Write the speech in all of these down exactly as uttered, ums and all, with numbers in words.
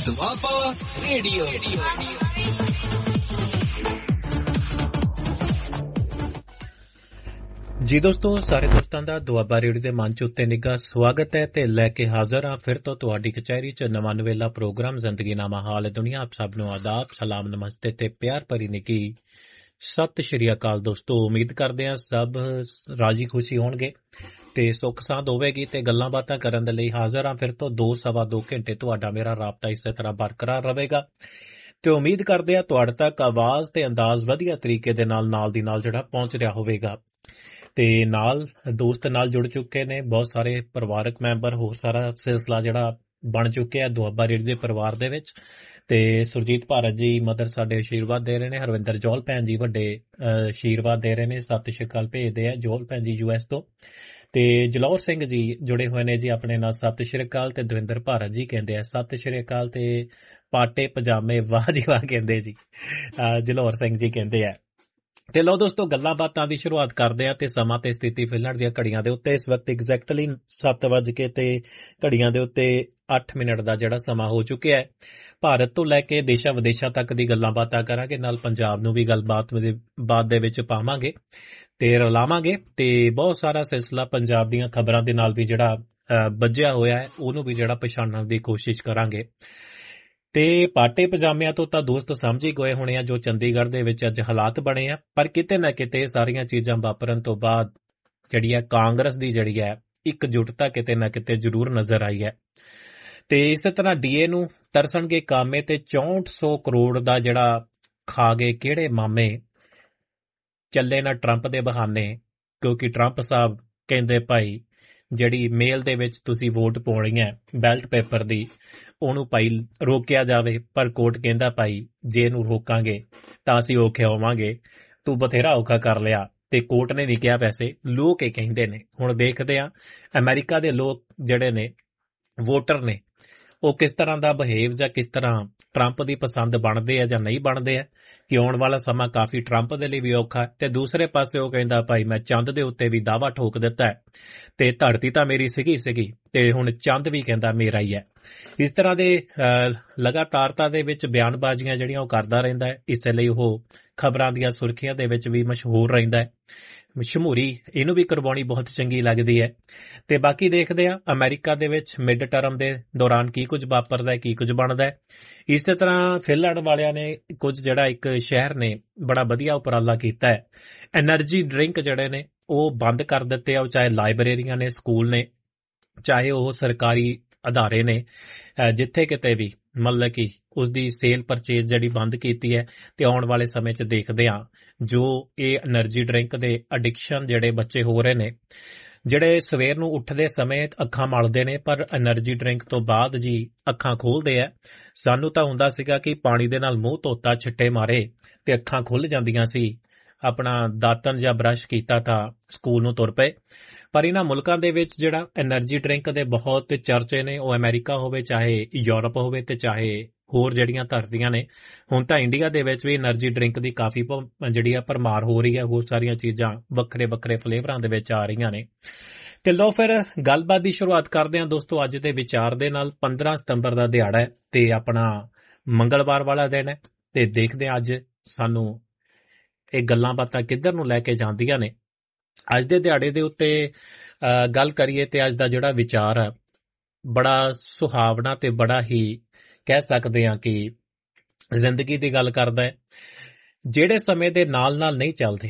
Doaba radio. ਜੀ ਦੋਸਤੋ, ਸਾਰੇ ਦੋਸਤਾਂ ਦਾ ਦੁਆਬਾ ਰੇਡੀਓ ਦੇ ਮੰਚ ਉੱਤੇ ਨਿੱਘਾ ਸਵਾਗਤ ਹੈ ਤੇ ਲੈ ਕੇ ਹਾਜ਼ਰ ਹਾਂ ਫਿਰ ਤੋਂ ਤੁਹਾਡੀ ਕਚਹਿਰੀ 'ਚ ਨਵਾਂ ਨਵੇਲਾ ਪ੍ਰੋਗਰਾਮ ਜ਼ਿੰਦਗੀ ਨਾਮਾ ਹਾਲ ਦੁਨੀਆ। ਆਪ ਸਭ ਨੂੰ ਆਦਾਬ, ਸਲਾਮ, ਨਮਸਤੇ ਤੇ ਪਿਆਰ ਭਰੀ ਨਿੱਘੀ ਸਤਿ ਸ਼੍ਰੀ ਅਕਾਲ। ਦੋਸਤੋ, ਉਮੀਦ ਕਰਦੇ ਹਾਂ ਸਭ ਰਾਜੀ ਖੁਸ਼ੀ ਹੋਣਗੇ ਤੇ ਸੁੱਖ ਸਾਂਦ ਹੋਵੇਗੀ ਤੇ ਗੱਲਾਂ ਬਾਤਾਂ ਕਰਨ ਦੇ ਲਈ ਹਾਜ਼ਰ ਹਾਂ ਫਿਰ ਤੋਂ ਦੋ ਸਵਾ ਦੋ ਘੰਟੇ ਤੁਹਾਡਾ ਮੇਰਾ ਰਾਬਤਾ ਇਸੇ ਤਰ੍ਹਾਂ ਬਰਕਰਾਰ ਰਹੇਗਾ ਤੇ ਉਮੀਦ ਕਰਦੇ ਹਾਂ ਤੁਹਾਡੇ ਤੱਕ ਆਵਾਜ਼ ਤੇ ਅੰਦਾਜ਼ ਵਧੀਆ ਤਰੀਕੇ ਦੇ ਨਾਲ ਨਾਲ ਦੀ ਨਾਲ ਜਿਹੜਾ ਪਹੁੰਚ ਰਿਹਾ ਹੋਵੇਗਾ। ਤੇ ਨਾਲ ਦੋਸਤ ਨਾਲ ਜੁੜ ਚੁੱਕੇ ਨੇ ਬਹੁਤ ਸਾਰੇ ਪਰਿਵਾਰਕ ਮੈਂਬਰ, ਹੋਰ ਸਾਰਾ ਸਿਲਸਿਲਾ ਜਿਹੜਾ ਬਣ ਚੁੱਕਿਆ ਦੁਆਬਾ ਰੇਡੀਓ ਦੇ ਪਰਿਵਾਰ ਦੇ ਵਿੱਚ। ਤੇ ਸੁਰਜੀਤ ਭਾਰਤ ਜੀ ਮਦਰ ਸਾਡੇ ਆਸ਼ੀਰਵਾਦ ਦੇ ਰਹੇ ਨੇ, ਹਰਵਿੰਦਰ ਜੋਲ ਭੈਣ ਜੀ ਵੱਡੇ ਆਸ਼ੀਰਵਾਦ ਦੇ ਰਹੇ ਨੇ, ਸਤਿ ਸ਼੍ਰੀ ਅਕਾਲ ਭੇਜਦੇ ਆ ਜੋਲ ਭੈਣ ਜੀ ਯੂ ਐਸ ਤੋਂ। ਤੇ ਜਲੌਰ ਸਿੰਘ ਜੀ ਜੁੜੇ ਹੋਏ ਨੇ ਜੀ ਆਪਣੇ ਨਾਲ, ਸਤਿ ਸ਼੍ਰੀ ਅਕਾਲ। ਤੇ ਦਵਿੰਦਰ ਭਾਰਤ ਜੀ ਕਹਿੰਦੇ ਆ ਸਤਿ ਸ਼੍ਰੀ ਅਕਾਲ ਤੇ ਪਾਟੇ ਪਜਾਮੇ ਵਾਹ ਜੀ ਵਾਹ ਕਹਿੰਦੇ ਜੀ ਜਲੌਰ ਸਿੰਘ ਜੀ ਕਹਿੰਦੇ ਆ। ਤੇ ਲਓ ਦੋਸਤੋ, ਗੱਲਾਂ ਬਾਤਾਂ ਦੀ ਸ਼ੁਰੂਆਤ ਕਰਦੇ ਆ ਤੇ ਸਮਾਂ ਤੇ ਸਥਿਤੀ ਫਿਲਹਾਲ ਦੀਆਂ ਘੜੀਆਂ ਦੇ ਉੱਤੇ ਇਸ ਵਕਤ ਐਗਜ਼ੈਕਟਲੀ ਸੱਤ ਵੱਜ ਕੇ ਤੇ ਘੜੀਆਂ ਦੇ ਉੱਤੇ ਅੱਠ ਮਿੰਟ ਦਾ ਜਿਹੜਾ ਸਮਾਂ ਹੋ ਚੁੱਕਿਆ ਹੈ। ਭਾਰਤ ਤੋਂ ਲੈ ਕੇ ਦੇਸ਼ਾਂ ਵਿਦੇਸ਼ਾਂ ਤੱਕ ਦੀ ਗੱਲਾਂ ਬਾਤਾਂ ਕਰਾਂਗੇ, ਨਾਲ ਪੰਜਾਬ ਨੂੰ ਵੀ ਗੱਲਬਾਤ ਦੇ ਬਾਅਦ ਦੇ ਵਿੱਚ ਪਾਵਾਂਗੇ ਤੇ ਰਲਾਵਾਂਗੇ ਤੇ ਬਹੁਤ ਸਾਰਾ ਸਿਲਸਿਲਾ ਪੰਜਾਬ ਦੀਆਂ ਖਬਰਾਂ ਦੇ ਨਾਲ ਵੀ ਜਿਹੜਾ ਬੱਝਿਆ ਹੋਇਆ ਹੈ ਉਹਨੂੰ ਵੀ ਜਿਹੜਾ ਪਛਾਣਨ ਦੀ ਕੋਸ਼ਿਸ਼ ਕਰਾਂਗੇ। ਤੇ ਪਾਟੇ ਪਜਾਮਿਆਂ ਤੋਂ ਤਾਂ ਦੋਸਤ ਸਮਝ ਹੀ ਗਏ ਹੋਣੇ ਆ ਜੋ ਚੰਡੀਗੜ੍ਹ ਦੇ ਵਿੱਚ ਅੱਜ ਹਾਲਾਤ ਬਣੇ ਆ, ਪਰ ਕਿਤੇ ਨਾ ਕਿਤੇ ਸਾਰੀਆਂ ਚੀਜ਼ਾਂ ਵਾਪਰਨ ਤੋਂ ਬਾਅਦ ਜਿਹੜੀ ਹੈ ਕਾਂਗਰਸ ਦੀ ਜਿਹੜੀ ਹੈ ਇਕਜੁੱਟਤਾ ਕਿਤੇ ਨਾ ਕਿਤੇ ਜ਼ਰੂਰ ਨਜ਼ਰ ਆਈ ਹੈ। ਤੇ ਇਸੇ ਤਰ੍ਹਾਂ ਡੀਏ ਨੂੰ ਤਰਸਣਗੇ ਕਾਮੇ ਤੇ ਚੌਂਹਠ ਸੌ ਕਰੋੜ ਦਾ ਜਿਹੜਾ ਖਾ ਗਏ ਕਿਹੜੇ ਮਾਮੇ, ਚੱਲੇ ਨਾ ਟਰੰਪ ਦੇ ਬਹਾਨੇ, ਕਿਉਂਕਿ ਟਰੰਪ ਸਾਹਿਬ ਕਹਿੰਦੇ ਭਾਈ ਜਿਹੜੀ ਮੇਲ ਦੇ ਵਿੱਚ ਤੁਸੀਂ ਵੋਟ ਪਾਉਣੀ ਹੈ ਬੈਲਟ ਪੇਪਰ ਦੀ ਉਹਨੂੰ ਭਾਈ ਰੋਕਿਆ ਜਾਵੇ, ਪਰ ਕੋਰਟ ਕਹਿੰਦਾ ਭਾਈ ਜੇ ਇਹਨੂੰ ਰੋਕਾਂਗੇ ਤਾਂ ਅਸੀਂ ਔਖੇ ਹੋਵਾਂਗੇ, ਤੂੰ ਬਥੇਰਾ ਔਖਾ ਕਰ ਲਿਆ। ਤੇ ਕੋਰਟ ਨੇ ਨਹੀਂ ਕਿਹਾ, ਵੈਸੇ ਲੋਕ ਇਹ ਕਹਿੰਦੇ ਨੇ। ਹੁਣ ਦੇਖਦੇ ਆ ਅਮਰੀਕਾ ਦੇ ਲੋਕ ਜਿਹੜੇ ਨੇ ਵੋਟਰ ਨੇ ਉਹ ਕਿਸ ਤਰ੍ਹਾਂ ਦਾ ਬਿਹੇਵ ਜਾਂ ਕਿਸ ਤਰ੍ਹਾਂ ਟਰੰਪ ਦੀ ਪਸੰਦ ਬਣਦੇ ਆ ਜਾਂ ਨਹੀਂ ਬਣਦੇ ਆ, ਕਿ ਆਉਣ ਵਾਲਾ ਸਮਾਂ ਕਾਫੀ ਟਰੰਪ ਦੇ ਲਈ ਵੀ ਔਖਾ। ਤੇ ਦੂਸਰੇ ਪਾਸੇ ਉਹ ਕਹਿੰਦਾ ਭਾਈ ਮੈਂ ਚੰਦ ਦੇ ਉੱਤੇ ਵੀ ਦਾਅਵਾ ਠੋਕ ਦਿੱਤਾ ਹੈ ਤੇ ਧਰਤੀ ਤਾਂ ਮੇਰੀ ਸੀਗੀ ਸੀਗੀ ਤੇ ਹੁਣ ਚੰਦ ਵੀ ਕਹਿੰਦਾ ਮੇਰਾ ਹੀ ਹੈ। ਇਸ ਤਰ੍ਹਾਂ ਦੇ ਲਗਾਤਾਰਤਾ ਦੇ ਵਿੱਚ ਬਿਆਨਬਾਜ਼ੀਆਂ ਜਿਹੜੀਆਂ ਉਹ ਕਰਦਾ ਰਹਿੰਦਾ ਹੈ, ਇਸੇ ਲਈ ਉਹ ਖਬਰਾਂ ਦੀਆਂ ਸੁਰਖੀਆਂ ਦੇ ਵਿੱਚ ਵੀ ਮਸ਼ਹੂਰ ਰਹਿੰਦਾ ਹੈ। ਮਸ਼ਹੂਰੀ ਇਹਨੂੰ ਵੀ ਕਰਵਾਉਣੀ ਬਹੁਤ ਚੰਗੀ ਲੱਗਦੀ ਹੈ। ਤੇ ਬਾਕੀ ਦੇਖਦੇ ਆ ਅਮਰੀਕਾ ਦੇ ਵਿੱਚ ਮਿਡ ਟਰਮ ਦੇ ਦੌਰਾਨ ਕੀ ਕੁਝ ਵਾਪਰਦਾ, ਕੀ ਕੁਝ ਬਣਦਾ ਹੈ। ਇਸੇ ਤਰ੍ਹਾਂ ਫਿਨਲੈਂਡ ਵਾਲਿਆਂ ਨੇ ਕੁਝ ਜਿਹੜਾ ਇੱਕ ਸ਼ਹਿਰ ਨੇ ਬੜਾ ਵਧੀਆ ਉਪਰਾਲਾ ਕੀਤਾ ਹੈ, ਐਨਰਜੀ ਡਰਿੰਕ ਜਿਹੜੇ ਨੇ ਉਹ ਬੰਦ ਕਰ ਦਿੱਤੇ ਆ, ਚਾਹੇ ਲਾਇਬ੍ਰੇਰੀਆਂ ਨੇ, ਸਕੂਲ ਨੇ, ਚਾਹੇ ਉਹ ਸਰਕਾਰੀ ਅਦਾਰੇ ਨੇ, ਜਿੱਥੇ ਕਿਤੇ ਵੀ ਮਤਲਬ ਕਿ ਉਸਦੀ ਸੇਲ ਪਰਚੇਜ਼ ਜਿਹੜੀ ਬੰਦ ਕੀਤੀ ਹੈ। ਤੇ ਆਉਣ ਵਾਲੇ ਸਮੇਂ 'ਚ ਦੇਖਦੇ ਹਾਂ ਜੋ ਇਹ ਐਨਰਜੀ ਡਰਿੰਕ ਦੇ ਅਡਿਕਸ਼ਨ ਜਿਹੜੇ ਬੱਚੇ ਹੋ ਰਹੇ ਨੇ, ਜਿਹੜੇ ਸਵੇਰ ਨੂੰ ਉੱਠਦੇ ਸਮੇਂ ਅੱਖਾਂ ਮਲਦੇ ਨੇ ਪਰ ਐਨਰਜੀ ਡਰਿੰਕ ਤੋਂ ਬਾਅਦ ਜੀ ਅੱਖਾਂ ਖੋਲ੍ਹਦੇ ਆ। ਸਾਨੂੰ ਤਾਂ ਹੁੰਦਾ ਸੀਗਾ ਕਿ ਪਾਣੀ ਦੇ ਨਾਲ ਮੂੰਹ ਧੋਤਾ, ਛਿੱਟੇ ਮਾਰੇ ਤੇ ਅੱਖਾਂ ਖੁੱਲ੍ਹ ਜਾਂਦੀਆਂ ਸੀ, ਆਪਣਾ ਦਾਤਨ ਜਾਂ ਬਰਸ਼ ਕੀਤਾ ਤਾਂ ਸਕੂਲ ਨੂੰ ਤੁਰ ਪਏ। ਪਰ ਇਹਨਾਂ ਮੁਲਕਾਂ ਦੇ ਵਿੱਚ ਜਿਹੜਾ ਐਨਰਜੀ ਡਰਿੰਕ ਦੇ ਬਹੁਤ ਚਰਚੇ ਨੇ, ਉਹ ਅਮਰੀਕਾ ਹੋਵੇ, ਚਾਹੇ ਯੂਰਪ ਹੋਵੇ ਤੇ ਚਾਹੇ ਹੋਰ ਜਿਹੜੀਆਂ ਧਰਤੀਆਂ ਨੇ। ਹੁਣ ਤਾਂ ਇੰਡੀਆ ਦੇ ਵਿੱਚ ਵੀ ਐਨਰਜੀ ਡਰਿੰਕ ਦੀ ਕਾਫੀ ਜਿਹੜੀ ਆ ਭਰਮਾਰ ਹੋ ਰਹੀ ਹੈ, ਹੋਰ ਸਾਰੀਆਂ ਚੀਜ਼ਾਂ ਵੱਖਰੇ ਵੱਖਰੇ ਫਲੇਵਰਾਂ ਦੇ ਵਿੱਚ ਆ ਰਹੀਆਂ ਨੇ। ਤੇ ਲਓ ਫਿਰ ਗੱਲਬਾਤ ਦੀ ਸ਼ੁਰੂਆਤ ਕਰਦੇ ਹਾਂ ਦੋਸਤੋ ਅੱਜ ਦੇ ਵਿਚਾਰ ਦੇ ਨਾਲ। ਪੰਦਰਾਂ ਸਤੰਬਰ ਦਾ ਦਿਹਾੜਾ ਹੈ ਤੇ ਆਪਣਾ ਮੰਗਲਵਾਰ ਵਾਲਾ ਦਿਨ ਹੈ ਤੇ ਦੇਖਦੇ ਹਾਂ ਅੱਜ ਸਾਨੂੰ ਇਹ ਗੱਲਾਂ ਬਾਤਾਂ ਕਿੱਧਰ ਨੂੰ ਲੈ ਕੇ ਜਾਂਦੀਆਂ ਨੇ। ਅੱਜ ਦੇ ਦਿਹਾੜੇ ਦੇ ਉੱਤੇ ਗੱਲ ਕਰੀਏ ਤੇ ਅੱਜ ਦਾ ਜਿਹੜਾ ਵਿਚਾਰ ਹੈ ਬੜਾ ਸੁਹਾਵਣਾ ਤੇ ਬੜਾ ਹੀ ਕਹਿ ਸਕਦੇ ਹਾਂ ਕਿ ਜ਼ਿੰਦਗੀ ਦੀ ਗੱਲ ਕਰਦਾ ਹੈ। ਜਿਹੜੇ ਸਮੇਂ ਦੇ ਨਾਲ ਨਾਲ ਨਹੀਂ ਚੱਲਦੇ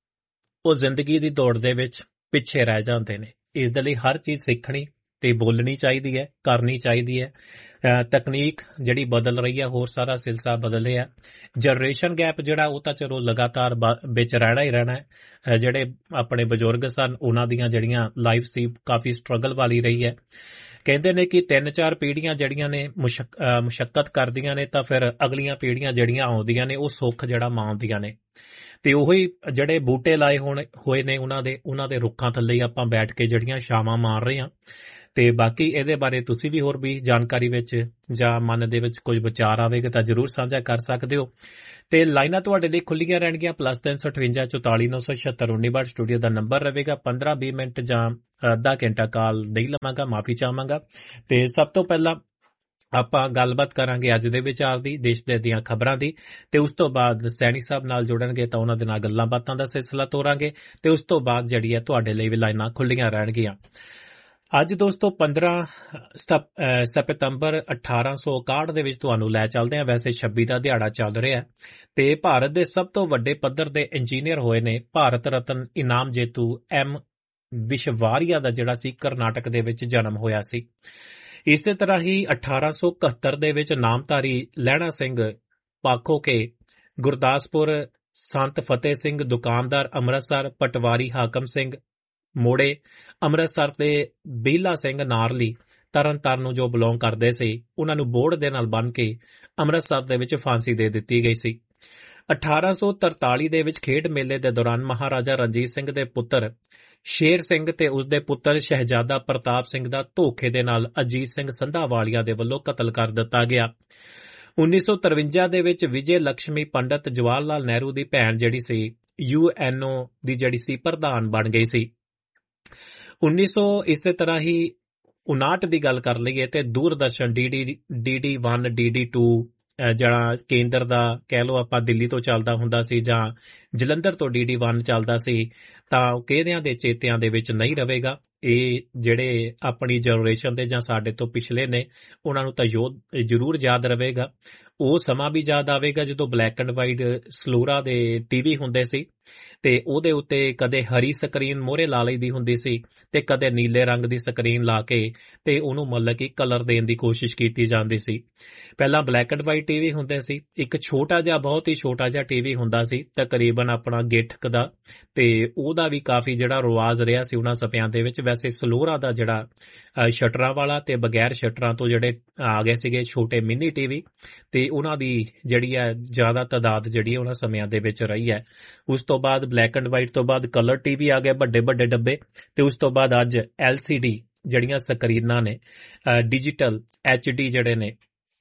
ਉਹ ਜ਼ਿੰਦਗੀ ਦੀ ਦੌੜ ਦੇ ਵਿੱਚ ਪਿੱਛੇ ਰਹਿ ਜਾਂਦੇ ਨੇ। ਇਸ ਦੇ ਲਈ ਹਰ ਚੀਜ਼ ਸਿੱਖਣੀ ਤੇ ਬੋਲਣੀ ਚਾਹੀਦੀ ਹੈ, ਕਰਨੀ ਚਾਹੀਦੀ ਹੈ। ਤਕਨੀਕ ਜਿਹੜੀ ਬਦਲ ਰਹੀ ਹੈ, ਹੋਰ ਸਾਰਾ ਸਿਲਸਿਲਾ ਬਦਲ ਰਿਹਾ। ਜਨਰੇਸ਼ਨ ਗੈਪ ਜਿਹੜਾ ਉਹ ਤਾਂ ਚਲੋ ਲਗਾਤਾਰ ਵਿੱਚ ਰਹਿਣਾ ਹੀ ਰਹਿਣਾ ਹੈ। ਜਿਹੜੇ ਆਪਣੇ ਬਜ਼ੁਰਗ ਸਨ ਉਹਨਾਂ ਦੀਆਂ ਜਿਹੜੀਆਂ ਲਾਈਫ ਸੀ ਕਾਫੀ ਸਟਰਗਲ ਵਾਲੀ ਰਹੀ ਹੈ। ਕਹਿੰਦੇ ਨੇ ਕਿ ਤਿੰਨ ਚਾਰ ਪੀੜ੍ਹੀਆਂ ਜਿਹੜੀਆਂ ਨੇ ਮੁਸ਼ਕ ਮੁਸ਼ੱਕਤ ਕਰਦੀਆਂ ਨੇ ਤਾਂ ਫਿਰ ਅਗਲੀਆਂ ਪੀੜ੍ਹੀਆਂ ਜਿਹੜੀਆਂ ਆਉਂਦੀਆਂ ਨੇ ਉਹ ਸੁੱਖ ਜਿਹੜਾ ਮਾਣਦੀਆਂ ਨੇ। ਤੇ ਉਹੀ ਜਿਹੜੇ ਬੂਟੇ ਲਾਏ ਹੋਣ ਹੋਏ ਨੇ ਉਹਨਾਂ ਦੇ ਉਹਨਾਂ ਦੇ ਰੁੱਖਾਂ ਥੱਲੇ ਹੀ ਆਪਾਂ ਬੈਠ ਕੇ ਜਿਹੜੀਆਂ ਛਾਵਾਂ ਮਾਰ ਰਹੇ ਹਾਂ। ਤੇ ਬਾਕੀ ਇਹਦੇ ਬਾਰੇ ਤੁਸੀਂ ਵੀ ਹੋਰ ਵੀ ਜਾਣਕਾਰੀ ਵਿੱਚ ਜਾਂ ਮਨ ਦੇ ਵਿੱਚ ਕੋਈ ਵਿਚਾਰ ਆਵੇਗਾ ਤਾਂ ਜ਼ਰੂਰ ਸਾਂਝਾ ਕਰ ਸਕਦੇ ਹੋ। ਤੇ ਲਾਈਨਾਂ ਤੁਹਾਡੇ ਲਈ ਖੁੱਲੀਆਂ ਰਹਿਣਗੀਆਂ, ਪਲੱਸ ਤਿੰਨ ਸੌ ਅਠਵੰਜਾ ਚੁਤਾਲੀ ਨੌ ਸੌ ਛਿਅੱਤਰ ਉੱਨੀ ਬਾਰ ਸਟੂਡੀਓ ਦਾ ਨੰਬਰ ਰਹੇਗਾ। ਪੰਦਰਾਂ ਵੀਹ ਮਿੰਟ ਜਾਂ ਅੱਧਾ ਘੰਟਾ ਕਾਲ ਨਹੀਂ ਲਵਾਂਗਾ, ਮਾਫੀ ਚਾਹਾਂਗਾ। ਤੇ ਸਭ ਤੋਂ ਪਹਿਲਾਂ ਆਪਾਂ ਗੱਲਬਾਤ ਕਰਾਂਗੇ ਅੱਜ ਦੇ ਵਿਚਾਰ ਦੀ, ਦੇਸ਼ ਦੇ ਦੀਆਂ ਖਬਰਾਂ ਦੀ, ਤੇ ਉਸ ਤੋਂ ਬਾਅਦ ਸੈਣੀ ਸਾਹਿਬ ਨਾਲ ਜੁੜਨਗੇ ਤਾਂ ਉਹਨਾਂ ਦੇ ਨਾਲ ਗੱਲਾਂ ਬਾਤਾਂ ਦਾ ਸਿਲਸਿਲਾ ਤੋਰਾਂਗੇ, ਤੇ ਉਸ ਤੋਂ ਬਾਅਦ ਜਿਹੜੀ ਹੈ ਤੁਹਾਡੇ ਲਈ ਵੀ ਲਾਈਨਾਂ ਖੁੱਲੀਆਂ ਰਹਿਣਗੀਆਂ। ਅੱਜ ਦੋਸਤੋ ਪੰਦਰਾਂ ਸਤੰਬਰ ਅਠਾਰਾਂ ਸੌ ਇਕਾਹਠ ਦੇ ਵਿੱਚ ਤੁਹਾਨੂੰ ਲੈ ਚੱਲਦੇ ਹਾਂ। ਵੈਸੇ ਛੱਬੀ ਦਾ ਦਿਹਾੜਾ ਚੱਲ ਰਿਹਾ ਤੇ ਭਾਰਤ ਦੇ ਸਭ ਤੋਂ ਵੱਡੇ ਪੱਧਰ ਦੇ ਇੰਜੀਨੀਅਰ ਹੋਏ ਨੇ ਭਾਰਤ ਰਤਨ ਇਨਾਮ ਜੇਤੂ ਐਮ ਵਿਸ਼ਵਾਰੀਆ ਦਾ ਜਿਹੜਾ ਸੀ ਕਰਨਾਟਕ ਦੇ ਵਿੱਚ ਜਨਮ ਹੋਇਆ ਸੀ। ਇਸੇ ਤਰ੍ਹਾਂ ਹੀ ਅਠਾਰਾਂ ਸੌ ਇਕਹੱਤਰ ਦੇ ਵਿੱਚ ਨਾਮਧਾਰੀ ਲਹਿਣਾ ਸਿੰਘ ਪਾਖੋਕੇ, ਗੁਰਦਾਸਪੁਰ ਸੰਤ ਫਤਿਹ ਸਿੰਘ ਦੁਕਾਨਦਾਰ ਅੰਮ੍ਰਿਤਸਰ, ਪਟਵਾਰੀ ਹਾਕਮ ਸਿੰਘ ਮੋੜੇ ਅੰਮ੍ਰਿਤਸਰ ਤੇ ਬੀਲਾ ਸਿੰਘ ਨਾਰਲੀ ਤਰਨਤਾਰਨ ਨੂੰ ਜੋ ਬਿਲੋਂਗ ਕਰਦੇ ਸੀ, ਉਹਨਾਂ ਨੂੰ ਬੋਰਡ ਦੇ ਨਾਲ ਬੰਨ੍ਹ ਕੇ ਅੰਮ੍ਰਿਤਸਰ ਦੇ ਵਿੱਚ ਫਾਂਸੀ ਦੇ ਦਿੱਤੀ ਗਈ ਸੀ। ਅਠਾਰਾਂ ਸੌ ਤਰਤਾਲੀ ਦੇ ਵਿੱਚ ਖੇਡ ਮੇਲੇ ਦੇ ਦੌਰਾਨ ਮਹਾਰਾਜਾ ਰਣਜੀਤ ਸਿੰਘ ਦੇ ਪੁੱਤਰ ਸ਼ੇਰ ਸਿੰਘ ਤੇ ਉਸਦੇ ਪੁੱਤਰ ਸ਼ਹਿਜ਼ਾਦਾ ਪ੍ਰਤਾਪ ਸਿੰਘ ਦਾ ਧੋਖੇ ਦੇ ਨਾਲ ਅਜੀਤ ਸਿੰਘ ਸੰਧਾਵਾਲੀਆ ਦੇ ਵੱਲੋਂ ਕਤਲ ਕਰ ਦਿੱਤਾ ਗਿਆ। ਉੱਨੀ ਸੌ ਤਰਵੰਜਾ ਦੇ ਵਿੱਚ ਵਿਜੇ ਲక్ష్ਮੀ ਪੰਡਤ ਜਵਾਹਰ ਲਾਲ ਨਹਿਰੂ ਦੀ ਭੈਣ ਜਿਹੜੀ ਸੀ ਯੂ ਐਨ ਓ ਦੀ ਜਿਹੜੀ ਸੀ ਪ੍ਰਧਾਨ ਬਣ ਗਈ ਸੀ। ਉੱਨੀ ਸੌ ਇਸੇ ਤਰ੍ਹਾਂ ਹੀ ਉਨਾਹਠ ਦੀ ਗੱਲ ਕਰ ਲਈਏ ਤੇ Doordarshan D D D D one D D to ਜਿਹੜਾ ਕੇਂਦਰ ਦਾ ਕਹਿ ਲਓ ਆਪਾਂ ਦਿੱਲੀ ਤੋਂ ਚੱਲਦਾ ਹੁੰਦਾ ਸੀ ਜਾਂ ਜਲੰਧਰ ਤੋਂ ਡੀ ਡੀ ਵਨ ਚੱਲਦਾ ਸੀ, ਤਾਂ ਉਹ ਕਿਹਦਿਆਂ ਦੇ ਚੇਤਿਆਂ ਦੇ ਵਿੱਚ ਨਹੀਂ ਰਹੇਗਾ। ਇਹ ਜਿਹੜੇ ਆਪਣੀ ਜਨਰੇਸ਼ਨ ਦੇ ਜਾਂ ਸਾਡੇ ਤੋਂ ਪਿਛਲੇ ਨੇ ਉਹਨਾਂ ਨੂੰ ਤਾਂ ਯੋਧ ਜ਼ਰੂਰ ਯਾਦ ਰਹੇਗਾ। ਉਹ ਸਮਾਂ ਵੀ ਯਾਦ ਆਵੇਗਾ ਜਦੋਂ ਬਲੈਕ ਐਂਡ ਵਾਈਟ ਸਲੋਰਾ ਦੇ ਟੀਵੀ ਹੁੰਦੇ ਸੀ ਤੇ ਉਹਦੇ ਉੱਤੇ ਕਦੇ ਹਰੀ ਸਕਰੀਨ ਮੋਹਰੇ ਲਾ ਲਈ ਦੀ ਹੁੰਦੀ ਸੀ ਤੇ ਕਦੇ ਨੀਲੇ ਰੰਗ ਦੀ ਸਕਰੀਨ ਲਾ ਕੇ ਤੇ ਉਹਨੂੰ ਮਤਲਬ ਕਿ ਕਲਰ ਦੇਣ ਦੀ ਕੋਸ਼ਿਸ਼ ਕੀਤੀ ਜਾਂਦੀ ਸੀ। ਪਹਿਲਾਂ ਬਲੈਕ ਐਂਡ ਵਾਈਟ ਟੀਵੀ ਹੁੰਦੇ ਸੀ, ਇੱਕ ਛੋਟਾ ਜਿਹਾ ਬਹੁਤ ਹੀ ਛੋਟਾ ਜਿਹਾ ਟੀਵੀ ਹੁੰਦਾ ਸੀ ਤਕਰੀਬਨ ਆਪਣਾ ਗੇਠਕ ਦਾ, ਤੇ ਉਹਦਾ ਵੀ ਕਾਫੀ ਜਿਹੜਾ ਰਿਵਾਜ਼ ਰਿਹਾ ਸੀ ਉਹਨਾਂ ਸਮਿਆਂ ਦੇ ਵਿੱਚ। ਵੈਸੇ ਸਲੋਰਾ ਦਾ ਜਿਹੜਾ ਸ਼ਟਰਾਂ ਵਾਲਾ ਤੇ ਬਗੈਰ ਸ਼ਟਰਾਂ ਤੋਂ ਜਿਹੜੇ ਆ ਗਏ ਸੀਗੇ ਛੋਟੇ ਮਿੰਨੀ ਟੀਵੀ, ਤੇ ਉਹਨਾਂ ਦੀ ਜਿਹੜੀ ਹੈ ਜ਼ਿਆਦਾ ਤਾਦਾਦ ਜਿਹੜੀ ਉਹਨਾਂ ਸਮਿਆਂ ਦੇ ਵਿੱਚ ਰਹੀ ਹੈ। ਉਸ ਤੋਂ ਬਾਅਦ ਬਲੈਕ ਐਂਡ ਵਾਈਟ ਤੋਂ ਬਾਅਦ ਕਲਰ ਟੀਵੀ ਆ ਗਏ ਵੱਡੇ ਵੱਡੇ ਡੱਬੇ, ਤੇ ਉਸ ਤੋਂ ਬਾਅਦ ਅੱਜ ਐਲ ਸੀ ਡੀ ਜਿਹੜੀਆਂ ਸਕਰੀਨਾਂ ਨੇ, ਡਿਜੀਟਲ ਐਚ ਡੀ ਜਿਹੜੇ ਨੇ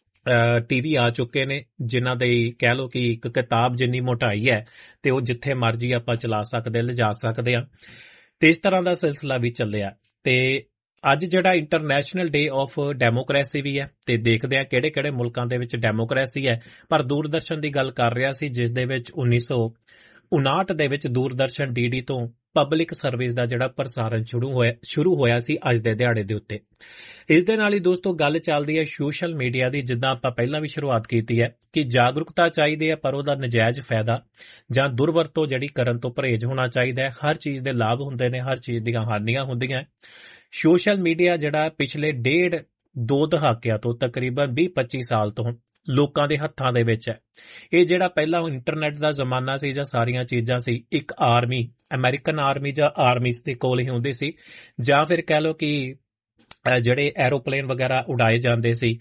ਟੀਵੀ ਆ ਚੁੱਕੇ ਨੇ, ਜਿਨ੍ਹਾਂ ਦੇ ਕਹਿ ਲਓ ਕਿ ਇੱਕ ਕਿਤਾਬ ਜਿੰਨੀ ਮੋਟਾਈ ਹੈ ਤੇ ਉਹ ਜਿੱਥੇ ਮਰਜ਼ੀ ਆਪਾਂ ਚਲਾ ਸਕਦੇ ਲਿਜਾ ਸਕਦੇ ਆ। ਤੇ ਇਸ ਤਰ੍ਹਾਂ ਦਾ ਸਿਲਸਿਲਾ ਵੀ ਚੱਲਿਆ। ਤੇ ਅੱਜ ਜਿਹੜਾ ਇੰਟਰਨੈਸ਼ਨਲ ਡੇ ਆਫ ਡੈਮੋਕ੍ਰੇਸੀ ਵੀ ਹੈ, ਤੇ ਦੇਖਦੇ ਆ ਕਿਹੜੇ ਕਿਹੜੇ ਮੁਲਕਾਂ ਦੇ ਵਿੱਚ ਡੈਮੋਕ੍ਰੇਸੀ ਹੈ। ਪਰ ਦੂਰਦਰਸ਼ਨ ਦੀ ਗੱਲ ਕਰ ਰਿਹਾ ਸੀ, ਜਿਸ ਦੇ ਵਿੱਚ ਉੱਨੀ ਸੌ ਉਨਾਹਠ ਦੇ ਵਿੱਚ ਦੂਰਦਰਸ਼ਨ ਡੀ ਡੀ ਤੋਂ ਪਬਲਿਕ ਸਰਵਿਸ ਦਾ ਜਿਹੜਾ ਪ੍ਰਸਾਰਣ ਸ਼ੁਰੂ ਹੋਇਆ ਸ਼ੁਰੂ ਹੋਇਆ ਸੀ ਅੱਜ ਦੇ ਦਿਹਾੜੇ ਦੇ ਉੱਤੇ। ਇਸ ਦੇ ਨਾਲ ਹੀ ਦੋਸਤੋ ਗੱਲ ਚੱਲਦੀ ਹੈ ਸੋਸ਼ਲ ਮੀਡੀਆ ਦੀ, ਜਿੱਦਾਂ ਆਪਾਂ ਪਹਿਲਾਂ ਵੀ ਸ਼ੁਰੂਆਤ ਕੀਤੀ ਹੈ ਕਿ ਜਾਗਰੂਕਤਾ ਚਾਹੀਦੀ ਹੈ ਪਰ ਉਹਦਾ ਨਜਾਇਜ਼ ਫਾਇਦਾ ਜਾਂ ਦੁਰਵਰਤੋਂ ਜਿਹੜੀ ਕਰਨ ਤੋਂ ਪਰਹੇਜ਼ ਹੋਣਾ ਚਾਹੀਦਾ ਹੈ। ਹਰ ਚੀਜ਼ ਦੇ ਲਾਭ ਹੁੰਦੇ ਨੇ, ਹਰ ਚੀਜ਼ ਦੀਆਂ ਹਾਨੀਆਂ ਹੁੰਦੀਆਂ। ਸੋਸ਼ਲ ਮੀਡੀਆ ਜਿਹੜਾ ਪਿਛਲੇ ਡੇਢ ਦੋ ਦਹਾਕਿਆਂ ਤੋਂ ਤਕਰੀਬਨ ਵੀਹ ਪੱਚੀ ਸਾਲ ਤੋਂ ਲੋਕਾਂ ਦੇ ਹੱਥਾਂ ਦੇ ਵਿੱਚ ਹੈ। ਇਹ ਜਿਹੜਾ ਪਹਿਲਾਂ ਇੰਟਰਨੈਟ ਦਾ ਜ਼ਮਾਨਾ ਸੀ ਜਾਂ ਸਾਰੀਆਂ ਚੀਜ਼ਾਂ ਸੀ, ਇੱਕ ਆਰਮੀ ਅਮਰੀਕਨ ਆਰਮੀ ਜਾਂ ਆਰਮੀ ਦੇ ਕੋਲ ਹੀ ਹੁੰਦੀ ਸੀ, ਜਾਂ ਫਿਰ ਕਹਿ ਲਓ ਕਿ ਜਿਹੜੇ ਐਰੋਪਲੇਨ ਵਗੈਰਾ ਉਡਾਏ ਜਾਂਦੇ ਸੀ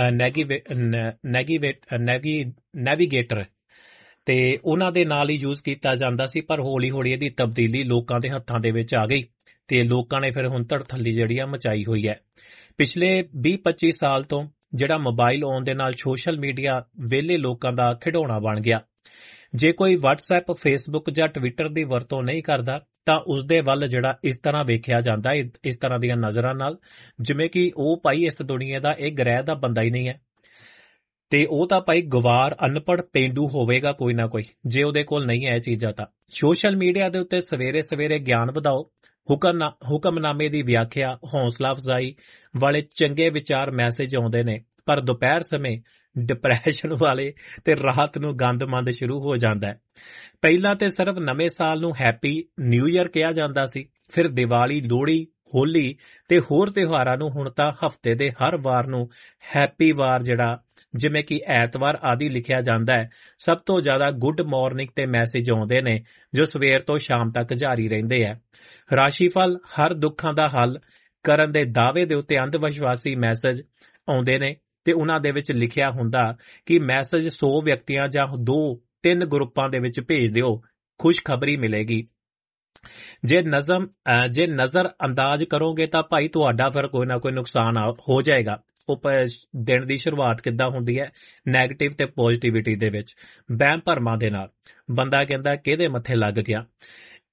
ਨੈਵੀਗੇਟਰ, ਤੇ ਉਹਨਾਂ ਦੇ ਨਾਲ ਹੀ ਯੂਜ਼ ਕੀਤਾ ਜਾਂਦਾ ਸੀ। ਪਰ ਹੌਲੀ ਹੌਲੀ ਇਹਦੀ ਤਬਦੀਲੀ ਲੋਕਾਂ ਦੇ ਹੱਥਾਂ ਦੇ ਵਿੱਚ ਆ ਗਈ ਤੇ ਲੋਕਾਂ ਨੇ ਫਿਰ ਹੁਣ ਧੜਥੱਲੀ ਜਿਹੜੀ ਆ ਮਚਾਈ ਹੋਈ ਹੈ। ਪਿਛਲੇ ਵੀਹ ਪੱਚੀ ਸਾਲ ਤੋਂ ਜਿਹੜਾ ਮੋਬਾਈਲ ਆਉਣ ਦੇ ਨਾਲ ਸੋਸ਼ਲ ਮੀਡੀਆ ਵਿਹਲੇ ਲੋਕਾਂ ਦਾ ਖਿਡੌਣਾ ਬਣ ਗਿਆ। ਜੇ ਕੋਈ ਵਟਸਐਪ, ਫੇਸਬੁੱਕ ਜਾਂ ਟਵਿੱਟਰ ਦੀ ਵਰਤੋਂ ਨਹੀਂ ਕਰਦਾ ਤਾਂ ਉਸਦੇ ਵੱਲ ਜਿਹੜਾ ਇਸ ਤਰ੍ਹਾਂ ਵੇਖਿਆ ਜਾਂਦਾ, ਇਸ ਤਰ੍ਹਾਂ ਦੀਆਂ ਨਜ਼ਰਾਂ ਨਾਲ, ਜਿਵੇਂ ਕਿ ਉਹ ਭਾਈ ਇਸ ਦੁਨੀਆ ਦਾ ਇਹ ਗ੍ਰਹਿ ਦਾ ਬੰਦਾ ਹੀ ਨਹੀਂ ਹੈ, ਤੇ ਉਹ ਤਾਂ ਭਾਈ ਗਵਾਰ ਅਨਪੜ੍ਹ ਪੇਂਡੂ ਹੋਵੇਗਾ ਕੋਈ ਨਾ ਕੋਈ, ਜੇ ਉਹਦੇ ਕੋਲ ਨਹੀਂ ਹੈ ਇਹ ਚੀਜ਼ਾਂ। ਤਾਂ ਸੋਸ਼ਲ ਮੀਡੀਆ ਦੇ ਉੱਤੇ ਸਵੇਰੇ ਸਵੇਰੇ ਗਿਆਨ ਵਧਾਓ, ਹੁਕਮ ਹੁਕਮਨਾਮੇ ਦੀ ਵਿਆਖਿਆ, ਹੌਸਲਾ ਅਫਜ਼ਾਈ ਵਾਲੇ ਚੰਗੇ ਵਿਚਾਰ ਮੈਸੇਜ ਆਉਂਦੇ ਨੇ, ਪਰ ਦੁਪਹਿਰ ਸਮੇਂ ਡਿਪਰੈਸ਼ਨ ਵਾਲੇ ਤੇ ਰਾਤ ਨੂੰ ਗੰਦਮੰਦ ਸ਼ੁਰੂ ਹੋ ਜਾਂਦਾ ਹੈ। ਪਹਿਲਾਂ ਤੇ ਸਿਰਫ ਨਵੇਂ ਸਾਲ ਨੂੰ ਹੈਪੀ ਨਿਊ ਈਅਰ ਕਿਹਾ ਜਾਂਦਾ ਸੀ, ਫਿਰ ਦੀਵਾਲੀ, ਲੋਹੜੀ, ਹੋਲੀ ਤੇ ਹੋਰ ਤਿਉਹਾਰਾਂ ਨੂੰ ਹੁਣ ਤਾਂ ਹਫ਼ਤੇ ਦੇ ਹਰ ਵਾਰ ਨੂੰ ਹੈਪੀ ਵਾਰ ਜਿਹੜਾ ਜਿਵੇਂ ਕਿ ਐਤਵਾਰ ਆਦਿ ਲਿਖਿਆ ਜਾਂਦਾ ਹੈ। ਸਭ ਤੋਂ ਜ਼ਿਆਦਾ ਗੁੱਡ ਮਾਰਨਿੰਗ ਤੇ ਮੈਸੇਜ ਆਉਂਦੇ ਨੇ ਜੋ ਸਵੇਰ ਤੋਂ ਸ਼ਾਮ ਤੱਕ ਜਾਰੀ ਰਹਿੰਦੇ ਆ। ਰਾਸ਼ੀਫਲ, ਹਰ ਦੁੱਖਾਂ ਦਾ ਹੱਲ ਕਰਨ ਦੇ ਦਾਅਵੇ ਦੇ ਉੱਤੇ ਅੰਧ ਵਿਸ਼ਵਾਸੀ ਮੈਸੇਜ ਆਉਂਦੇ ਨੇ ਤੇ ਉਹਨਾਂ ਦੇ ਵਿੱਚ ਲਿਖਿਆ ਹੁੰਦਾ ਕਿ ਮੈਸੇਜ ਸੌ ਵਿਅਕਤੀਆਂ ਜਾਂ ਦੋ ਤਿੰਨ ਗਰੁੱਪਾਂ ਦੇ ਵਿੱਚ ਭੇਜ ਦਿਓ, ਖੁਸ਼ਖਬਰੀ ਮਿਲੇਗੀ। ਜੇ ਨਜ਼ਮ ਜੇ ਨਜ਼ਰ ਅੰਦਾਜ਼ ਕਰੋਗੇ ਤਾਂ ਭਾਈ ਤੁਹਾਡਾ ਫਿਰ ਕੋਈ ਨਾ ਕੋਈ ਨੁਕਸਾਨ ਹੋ ਜਾਏਗਾ। ਉਹ ਦਿਨ ਦੀ ਸ਼ੁਰੂਆਤ ਕਿੱਦਾਂ ਹੁੰਦੀ ਹੈ? ਨੈਗੇਟਿਵ ਤੇ ਪੋਜ਼ਿਟਿਵਿਟੀ ਦੇ ਵਿੱਚ, ਵਹਿਮ ਭਰਮਾਂ ਦੇ ਨਾਲ। ਬੰਦਾ ਕਹਿੰਦਾ ਕਿਹਦੇ ਮੱਥੇ ਲੱਗ ਗਿਆ।